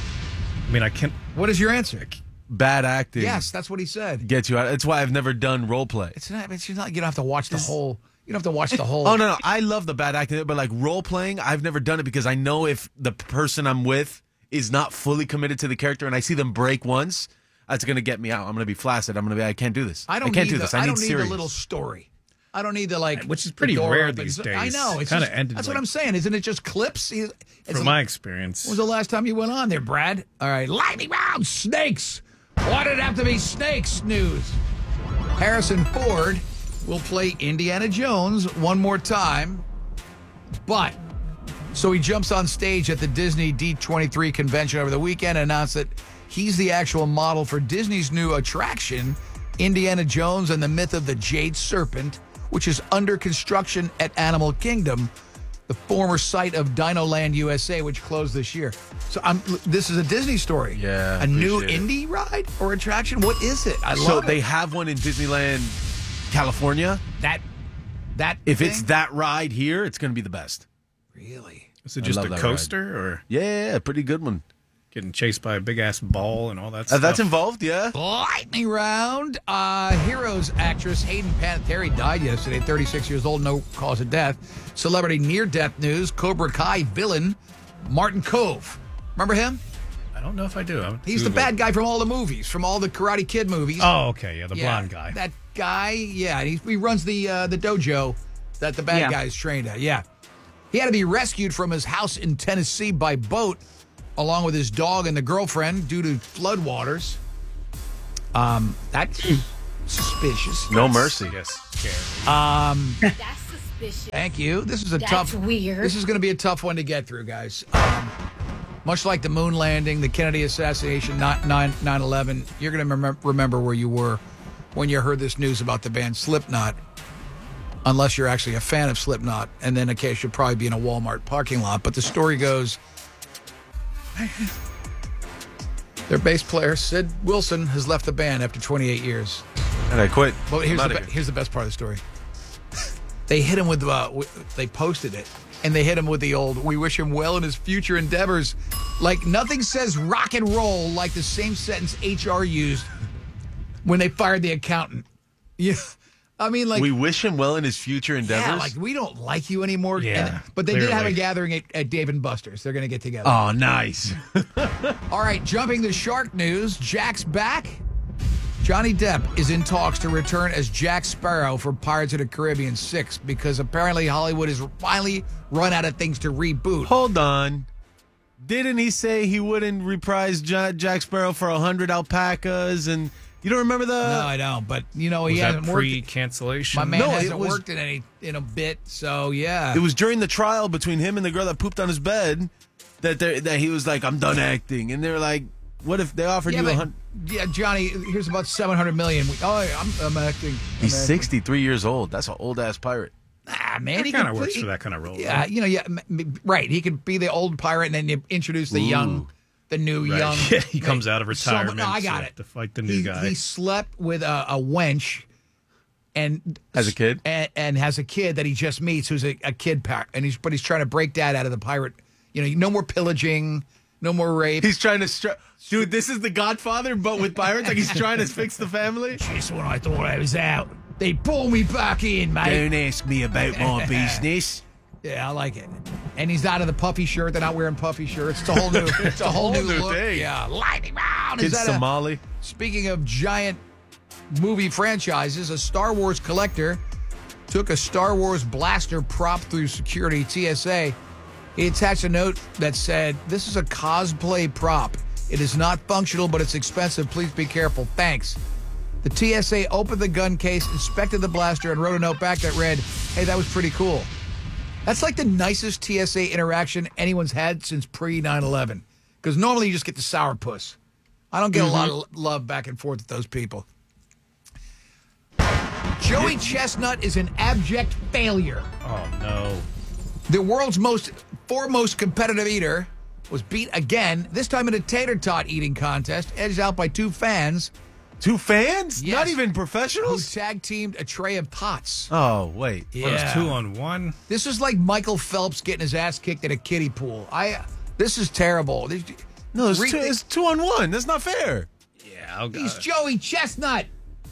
I mean, I can't. What is your answer? Bad acting. Yes, that's what he said. Gets you out. That's why I've never done role play. It's not. It's not. You don't have to watch the whole. You don't have to watch the whole. Oh no, no, I love the bad acting, but like role playing, I've never done it because I know if the person I'm with is not fully committed to the character, and I see them break once, that's gonna get me out. I'm gonna be flaccid. I'm gonna be. I can't do this. I don't. I can't need do the, this. I, I need don't need serious. the little story. I don't need the like, which is pretty door rare open. these I days. know. It's Kinda just- ended That's like- what I'm saying. Isn't it just clips? It's From my experience. When was the last time you went on there, Brad? All right, lightning round, snakes. Why did it have to be snakes news? Harrison Ford will play Indiana Jones one more time, but so he jumps on stage at the Disney D twenty-three convention over the weekend and announced that he's the actual model for Disney's new attraction, Indiana Jones and the Myth of the Jade Serpent, which is under construction at Animal Kingdom, the former site of Dinoland U S A, which closed this year. So I'm, this is a Disney story. Yeah. A new appreciate it. indie ride or attraction? What is it? I So love they it. have one in Disneyland, California. That, that if thing? it's that ride here, it's going to be the best. Really? Is it I just love a that coaster or Yeah, yeah, yeah, pretty good one. getting chased by a big ass ball and all that Uh, stuff? that's involved, yeah. Lightning round. Uh, Heroes actress Hayden Panettiere died yesterday, thirty-six years old, no cause of death. Celebrity near-death news, Cobra Kai villain Martin Kove. Remember him? I don't know if I do. I'm He's the Google. bad guy from all the movies, from all the Karate Kid movies. Oh, okay. Yeah, the Yeah, blonde guy. That guy, yeah. And he, he runs the uh, the dojo that the bad Yeah. guy is trained at, yeah. He had to be rescued from his house in Tennessee by boat, along with his dog and the girlfriend, due to floodwaters. Um, that's suspicious. No mercy. Yes, scary. Um, That's suspicious. thank you. This is a That's tough. weird. This is going to be a tough one to get through, guys. Um, much like the moon landing, the Kennedy assassination, nine eleven, you're going to remem- remember where you were when you heard this news about the band Slipknot, unless you're actually a fan of Slipknot, and then in case you'll probably be in a Walmart parking lot. But the story goes, their bass player, Sid Wilson, has left the band after twenty-eight years. And I quit. Well, here's I'm the, outta be- here. here's the best part of the story. They hit him with, uh, w- they posted it, and they hit him with the old, we wish him well in his future endeavors. Like, nothing says rock and roll like the same sentence H R used when they fired the accountant. Yeah. I mean, like, we wish him well in his future endeavors. yeah, like, we don't like you anymore. Yeah, And- but they did have a clearly. gathering at, at Dave and Buster's. They're going to get together. Oh, nice. All right, jumping to shark news. Jack's back. Johnny Depp is in talks to return as Jack Sparrow for Pirates of the Caribbean six because apparently Hollywood has finally run out of things to reboot. Hold on. Didn't he say he wouldn't reprise Ja- Jack Sparrow for one hundred alpacas? And you don't remember the... No, I don't. But, you know, he Was that hasn't worked. pre-cancellation? My man No, it hasn't was- worked in any in a bit, so yeah. It was during the trial between him and the girl that pooped on his bed that they that he was like, I'm done acting. And they were like, what if they offered yeah, you a but- hundred? yeah, Johnny, here's about seven hundred million. We, oh, I'm, I'm acting. I'm He's acting. sixty-three years old. That's an old-ass pirate. Ah, man, That he kind could of works play- for that kind of role. Yeah, right? you know, yeah, m- m- right. He could be the old pirate, and then you introduce the Ooh. young, the new Right. young. Yeah, he comes out of Someone- retirement no, I got to, it. to fight the new he, guy. He slept with a, a wench, and As a kid? and, and has a kid that he just meets, who's a, a kid pirate, and he's but he's trying to break that out of the pirate. You know, no more pillaging, no more rape. He's trying to... Str- Dude, this is the Godfather, but with pirates. Like he's trying to fix the family. Just when I thought I was out, they pull me back in, mate. Don't ask me about my business. Yeah, I like it. And he's out of the puffy shirt. They're not wearing puffy shirts. It's a whole new, it's a whole, new, look. thing. Yeah, lightning round. Is Kid that a- Somali. Speaking of giant movie franchises, a Star Wars collector took a Star Wars blaster prop through security T S A. He attached a note that said, "This is a cosplay prop. It is not functional, but it's expensive. Please be careful. Thanks." The T S A opened the gun case, inspected the blaster, and wrote a note back that read, "Hey, that was pretty cool." That's like the nicest T S A interaction anyone's had since pre nine eleven. Because normally you just get the sourpuss. I don't get a lot of love back and forth with those people. Joey Chestnut is an abject failure. Oh, no. The world's most foremost competitive eater was beat again, this time in a tater tot eating contest, edged out by two fans. Two fans? Yes. Not even Who professionals? tag teamed a tray of tots. Oh, wait. Yeah. What, it was two on one? This is like Michael Phelps getting his ass kicked at a kiddie pool. I. This is terrible. This, No, it's, Re- two, it's two on one. That's not fair. Yeah, I'll go. He's Joey Chestnut.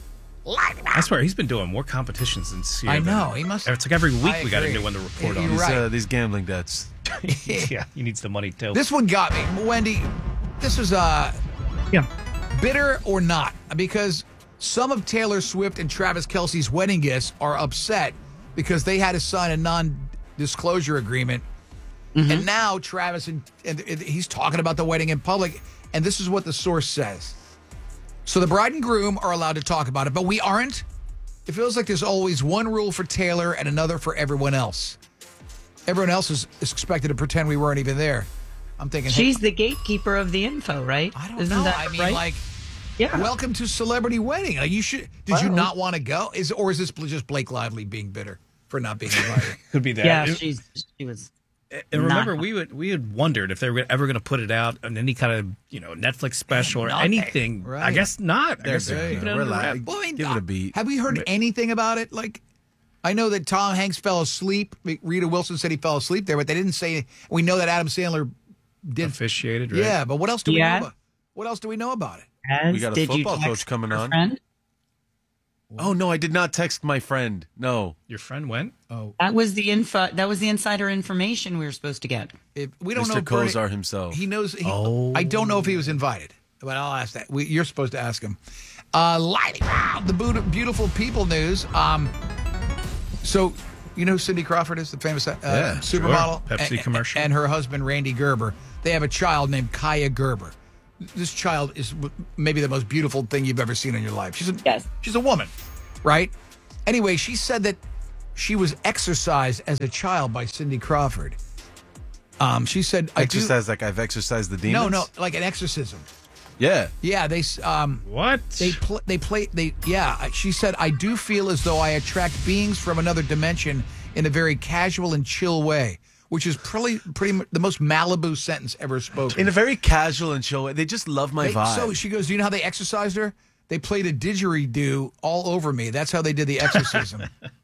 I swear, he's been doing more competitions than Sierra. I know, he must- It's like every week I we got a agree. new one to report You're on. These, right. uh, these gambling debts. Yeah, he needs the money too. This one got me, Wendy. This is uh, Yeah. bitter or not, because some of Taylor Swift and Travis Kelce's wedding guests are upset because they had to sign a non-disclosure agreement, and now Travis and, and he's talking about the wedding in public, and this is what the source says. So the bride and groom are allowed to talk about it, but we aren't. It feels like there's always one rule for Taylor and another for everyone else. Everyone else is, is expected to pretend we weren't even there. I'm thinking, hey, She's the gatekeeper of the info, right? I don't Isn't know. that I mean, right? like, Yeah. welcome to celebrity wedding. Like, you should. Did you Well- not want to go? Is or is this just Blake Lively being bitter for not being invited? Could be that. yeah, It- she's she was. And remember, not- we would we had wondered if they were ever going to put it out on any kind of you know Netflix special or Nothing. anything. I Right. guess not. I They're guess they're saying, keeping it uh, under relax. wraps. Well, I mean, Give it a beat. Have we heard anything about it? Like, I know that Tom Hanks fell asleep. Rita Wilson said he fell asleep there, but they didn't say. We know that Adam Sandler did. Officiated, right? Yeah, but what else do we Yeah. know? About, what else do we know about it? As, We got a did you football text coach coming your on. friend? Oh, no, I did not text my friend. No. Your friend went. Oh, That was the info. That was the insider information we were supposed to get. if, we don't know. Mister if Bernie- Kosar himself. He knows. He, Oh. I don't know if he was invited, but I'll ask that. We, you're supposed to ask him. Uh, lighting round the boot- beautiful people news. Um, so You know who Cindy Crawford is, the famous uh, Yeah, supermodel? sure. Pepsi and, commercial. And her husband, Randy Gerber. They have a child named Kaya Gerber. This child is maybe the most beautiful thing you've ever seen in your life. She's a, yes. she's a woman, right? Anyway, she said that she was exercised as a child by Cindy Crawford. Um, she said, I Exercise like I've exercised the do, demons? No, no, like an exorcism. Yeah. Yeah, they um what they pl- they play they yeah. She said, I do feel as though I attract beings from another dimension in a very casual and chill way, which is pretty pretty much the most Malibu sentence ever spoken. In a very casual and chill way. They just love my They- vibe. So she goes, do you know how they exorcised her? They played a didgeridoo all over me. That's how they did the exorcism.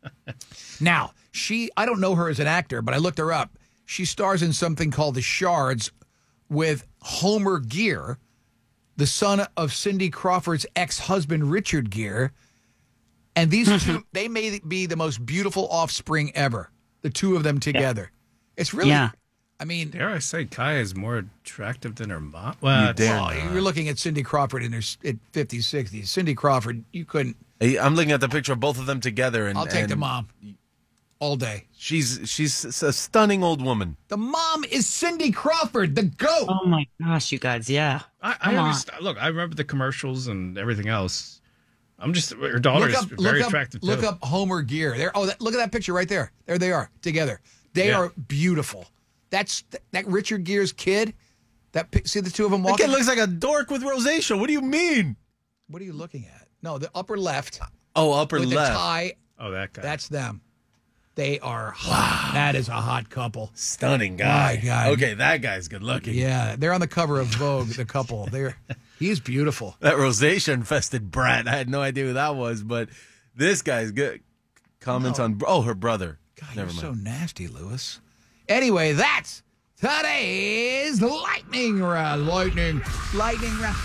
Now, she I don't know her as an actor, but I looked her up. She stars in something called The Shards with Homer Gear, the son of Cindy Crawford's ex-husband, Richard Gere. And these two, they may be the most beautiful offspring ever, the two of them together. It's really, Yeah. I mean. Dare I say Kaya is more attractive than her mom? You Well, dare Well, not. you're looking at Cindy Crawford in her s- at fifties, sixties. Cindy Crawford, you couldn't. Hey, I'm looking at the picture of both of them together. And I'll take the and mom all day. She's she's a stunning old woman. The mom is Cindy Crawford, the goat. Oh my gosh, you guys, yeah. I, I Come on. understand. Look, I remember the commercials and everything else. I'm just her daughter Look is up, very look attractive up, look too. up Homer Gear. There. Oh, that, look at that picture right there. There they are together. They Yeah. are beautiful. That's that Richard Gere's kid. That pic- see the two of them That walking. kid looks like a dork with rosacea. What do you mean? What are you looking at? No, the upper left. Oh, upper with left. the tie. Oh, that guy. That's them. They are hot. That is a hot couple. Stunning guy. My God. Okay, that guy's good looking. Yeah, they're on the cover of Vogue. The couple. They're he's beautiful. That rosacea infested brat. I had no idea who that was, but this guy's good. Comments No. on oh her brother. God, Never you're mind. so nasty, Lewis. Anyway, that's today's lightning round. Lightning, lightning round.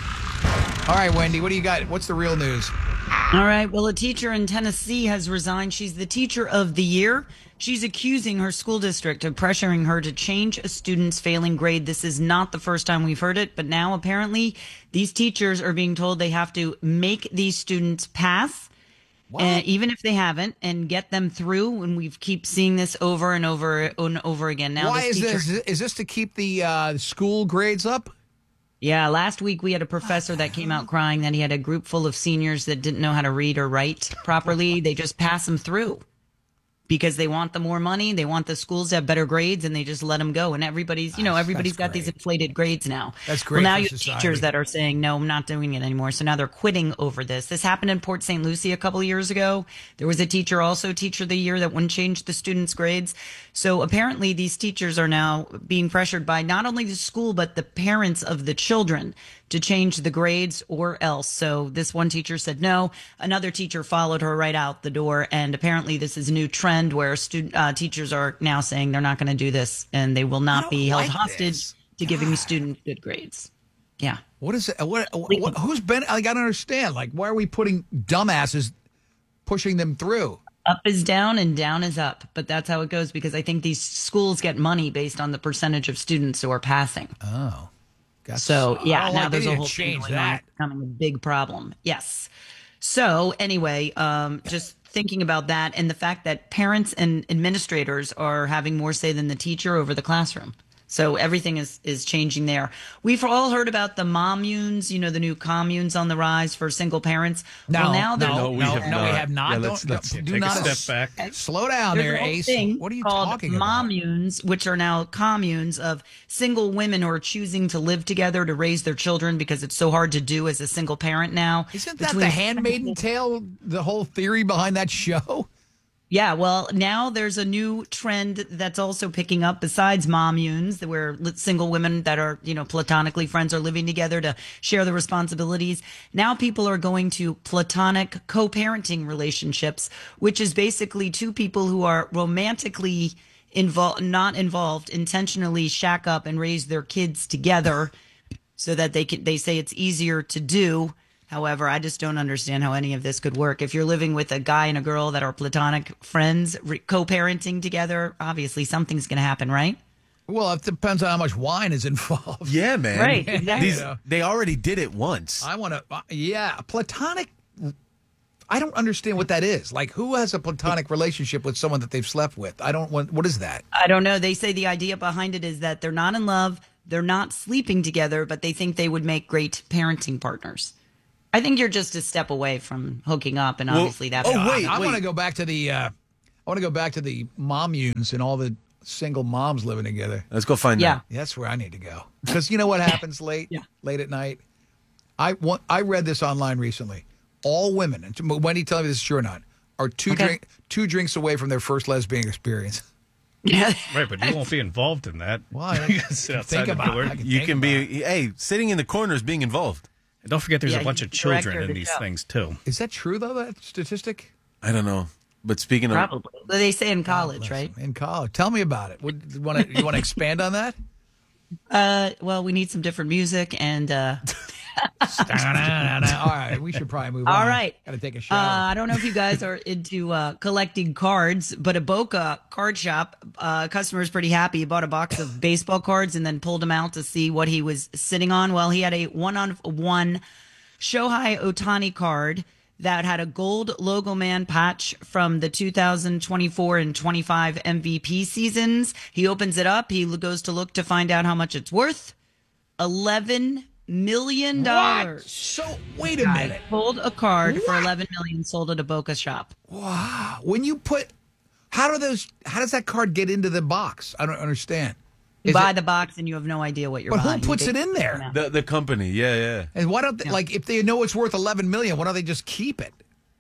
All right, Wendy, what do you got? What's the real news? All right. Well, a teacher in Tennessee has resigned. She's the teacher of the year. She's accusing her school district of pressuring her to change a student's failing grade. This is not the first time we've heard it, but now apparently these teachers are being told they have to make these students pass, uh, even if they haven't, and get them through. And we keep seeing this over and over and over again. Now, Why is teacher- this? Is this to keep the uh, school grades up? Yeah, last week we had a professor that came out crying that he had a group full of seniors that didn't know how to read or write properly. They just pass them through because they want the more money. They want the schools to have better grades, and they just let them go. And everybody's, you know, everybody's got these inflated grades now. That's great Well, now for you have society. teachers that are saying, no, I'm not doing it anymore. So now they're quitting over this. This happened in Port Saint Lucie a couple of years ago. There was a teacher, also teacher of the year, that wouldn't change the students' grades. So apparently these teachers are now being pressured by not only the school, but the parents of the children to change the grades or else. So this one teacher said no. Another teacher followed her right out the door. And apparently this is a new trend where student uh, teachers are now saying they're not going to do this and they will not be held like hostage this. to giving students good grades. Yeah. What is it? What, what, who's been? I got to understand. Like, why are we putting dumbasses pushing them through? Up is down and down is up. But that's how it goes because I think these schools get money based on the percentage of students who are passing. Oh. So, yeah, Oh, now like they there's a need to whole thing change going on. that. It's becoming a big problem. Yes. So, anyway, um, just thinking about that and the fact that parents and administrators are having more say than the teacher over the classroom. So everything is, is changing there. We've all heard about the mommunes, you know, the new communes on the rise for single parents. No, well, now they're- no, no, we have no, not. we have not. Yeah, Don't- let's- don't- let's do take a not step back. Slow down There's there, a whole Ace. thing What are you called talking about? mommunes, which are now communes of single women who are choosing to live together to raise their children because it's so hard to do as a single parent now. Isn't that Between- the Handmaiden Tale? The whole theory behind that show. Yeah, well, now there's a new trend that's also picking up besides mommunes, where li- single women that are, you know, platonically friends are living together to share the responsibilities. Now people are going to platonic co-parenting relationships, which is basically two people who are romantically involved, not involved, intentionally shack up and raise their kids together so that they can, they say it's easier to do. However, I just don't understand how any of this could work. If you're living with a guy and a girl that are platonic friends, re- co-parenting together, obviously something's going to happen, right? Well, it depends on how much wine is involved. Yeah, man. Right, exactly. These, they already did it once. I want to, uh, yeah, platonic. I don't understand what that is. Like, who has a platonic relationship with someone that they've slept with? I don't want, what is that? I don't know. They say the idea behind it is that they're not in love, they're not sleeping together, but they think they would make great parenting partners. I think you're just a step away from hooking up, and obviously well, that. Oh wait, I, I want to go back to the. Uh, I want to go back to the mommunes and all the single moms living together. Let's go find yeah. that. Yeah, that's where I need to go. Because you know what happens late, yeah. late at night. I want. I read this online recently. All women, and Wendy, tell me if this is true or not, are two okay. drink two drinks away from their first lesbian experience. Yeah, right, but you won't be involved in that. Why? You can sit outside think the about door. it. You can be. It. Hey, sitting in the corner is being involved. And don't forget, there's yeah, a bunch of children in these show. things too. Is that true though? That statistic? I don't know. But speaking Probably. of, Probably. They say in college, right? In college. Tell me about it. Would, you want to you want to expand on that? Uh, well, we need some different music and. Uh, All right, we should probably move on. All right. Got to take a shower. Uh, I don't know if you guys are into uh, collecting cards, but a Boca card shop uh, customer is pretty happy. He bought a box of baseball cards and then pulled them out to see what he was sitting on. Well, he had a one-on-one Shohei Ohtani card that had a gold logo man patch from the two thousand twenty-four and twenty-five M V P seasons. He opens it up. He goes to look to find out how much it's worth. eleven million dollars. What? So wait a minute. Pulled a card what? for eleven million, sold at a Boca shop. Wow. When you put, how do those? How does that card get into the box? I don't understand. You Is buy it, the box and you have no idea what you're but buying. who puts You it in there? the the company, yeah, yeah. And why don't they, Yeah. like if they know it's worth eleven million? Why don't they just keep it?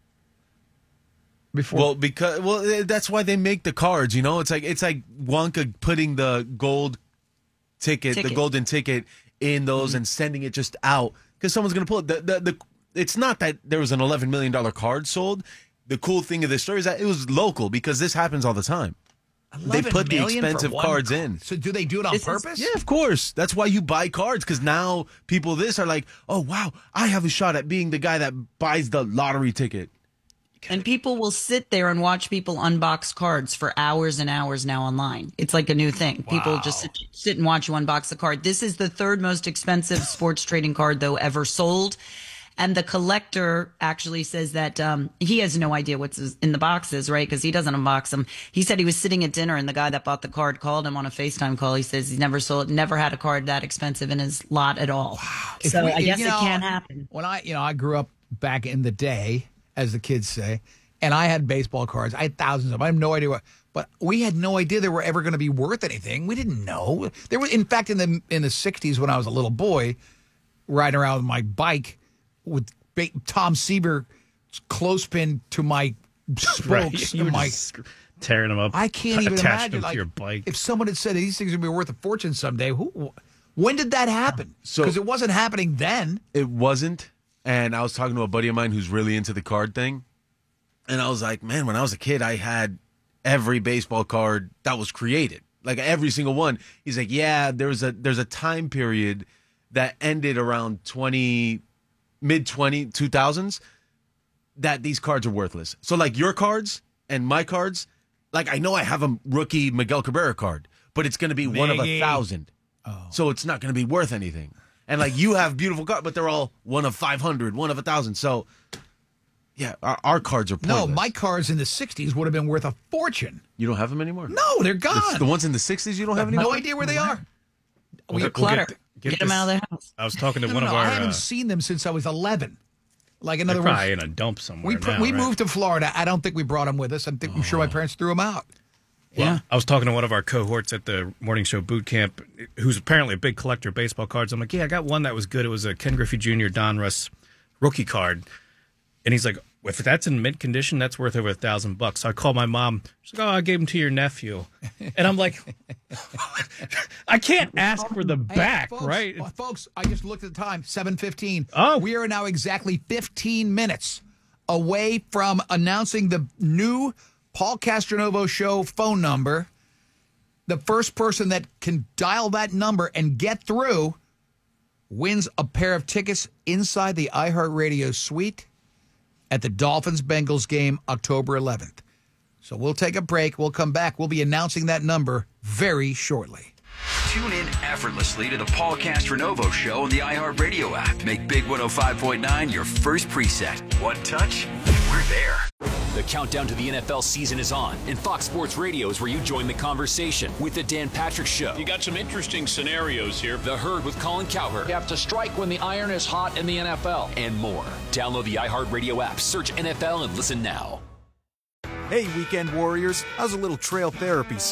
Before Well, because well, that's why they make the cards. You know, it's like it's like Wonka putting the gold ticket, Ticket. the golden ticket in those Mm-hmm. and sending it just out because someone's gonna pull it. The, the, the it's not that there was an eleven million dollar card sold. The cool thing of this story is that it was local because this happens all the time. They put the expensive cards card. in. So do they do it on This is- purpose? Yeah, of course. That's why you buy cards because now people this are like, oh wow, I have a shot at being the guy that buys the lottery ticket. And people will sit there and watch people unbox cards for hours and hours now online. It's like a new thing. People just sit, sit and watch you unbox the card. This is the third most expensive sports trading card, though, ever sold. And the collector actually says that um, he has no idea what's in the boxes, right? Because he doesn't unbox them. He said he was sitting at dinner and the guy that bought the card called him on a FaceTime call. He says he never sold, never had a card that expensive in his lot at all. Wow. If So we- I guess you it know, can happen. When I, you know, I grew up back in the day, as the kids say, and I had baseball cards. I had thousands of them. I have no idea what, but we had no idea they were ever going to be worth anything. We didn't know. There was, in fact, in the in the sixties when I was a little boy, riding around with my bike with ba- Tom Seaver clothespin to my spokes. Right. You and were my, just tearing them up. I can't even attaching imagine them like, to your bike. if someone had said these things would be worth a fortune someday. Who? When did that happen? So- Because it wasn't happening then. It wasn't. And I was talking to a buddy of mine who's really into the card thing. And I was like, man, when I was a kid, I had every baseball card that was created, like every single one. He's like, yeah, there's a there's a time period that ended around twenty, mid twenty, two thousands that these cards are worthless. So like your cards and my cards, like I know I have a rookie Miguel Cabrera card, but it's going to be one of a Miggy. thousand. Oh. So it's not going to be worth anything. And like you have beautiful cards, but they're all one of five hundred, one of a thousand. So yeah, our, our cards are pointless. No, my cards in the sixties would have been worth a fortune. You don't have them anymore? No, they're gone. The, the ones in the sixties you don't I have have anymore? no idea where they are. We'll We get- clutter. we'll Get, get- get them this- out of the house. I was talking to No, one no, of no, our. I haven't uh, seen them since I was eleven. Like in they're other probably words, in a dump somewhere. we pr- now, we right? moved to Florida. I don't think we brought them with us. I think I'm sure my parents threw them out. Well, Yeah. I was talking to one of our cohorts at the morning show boot camp, who's apparently a big collector of baseball cards. I'm like, yeah, I got one that was good. It was a Ken Griffey Junior Don Russ rookie card, and he's like, if that's in mint condition, that's worth over a thousand bucks. So I called my mom. She's like, oh, I gave him to your nephew, and I'm like, I can't ask for the Hey, back, folks, right? well, folks, I just looked at the time, seven fifteen. Oh. We are now exactly fifteen minutes away from announcing the new Paul Castronovo Show phone number. The first person that can dial that number and get through wins a pair of tickets inside the iHeartRadio suite at the Dolphins-Bengals game October eleventh. So we'll take a break. We'll come back. We'll be announcing that number very shortly. Tune in effortlessly to the Paul Castronovo Show on the iHeartRadio app. Make Big one oh five point nine your first preset. One touch, we're there. The countdown to the N F L season is on, and Fox Sports Radio is where you join the conversation with the Dan Patrick Show. You got some interesting scenarios here. The Herd with Colin Cowherd. You have to strike when the iron is hot in the N F L. And more. Download the iHeartRadio app, search N F L, and listen now. Hey, Weekend Warriors. How's a little trail therapy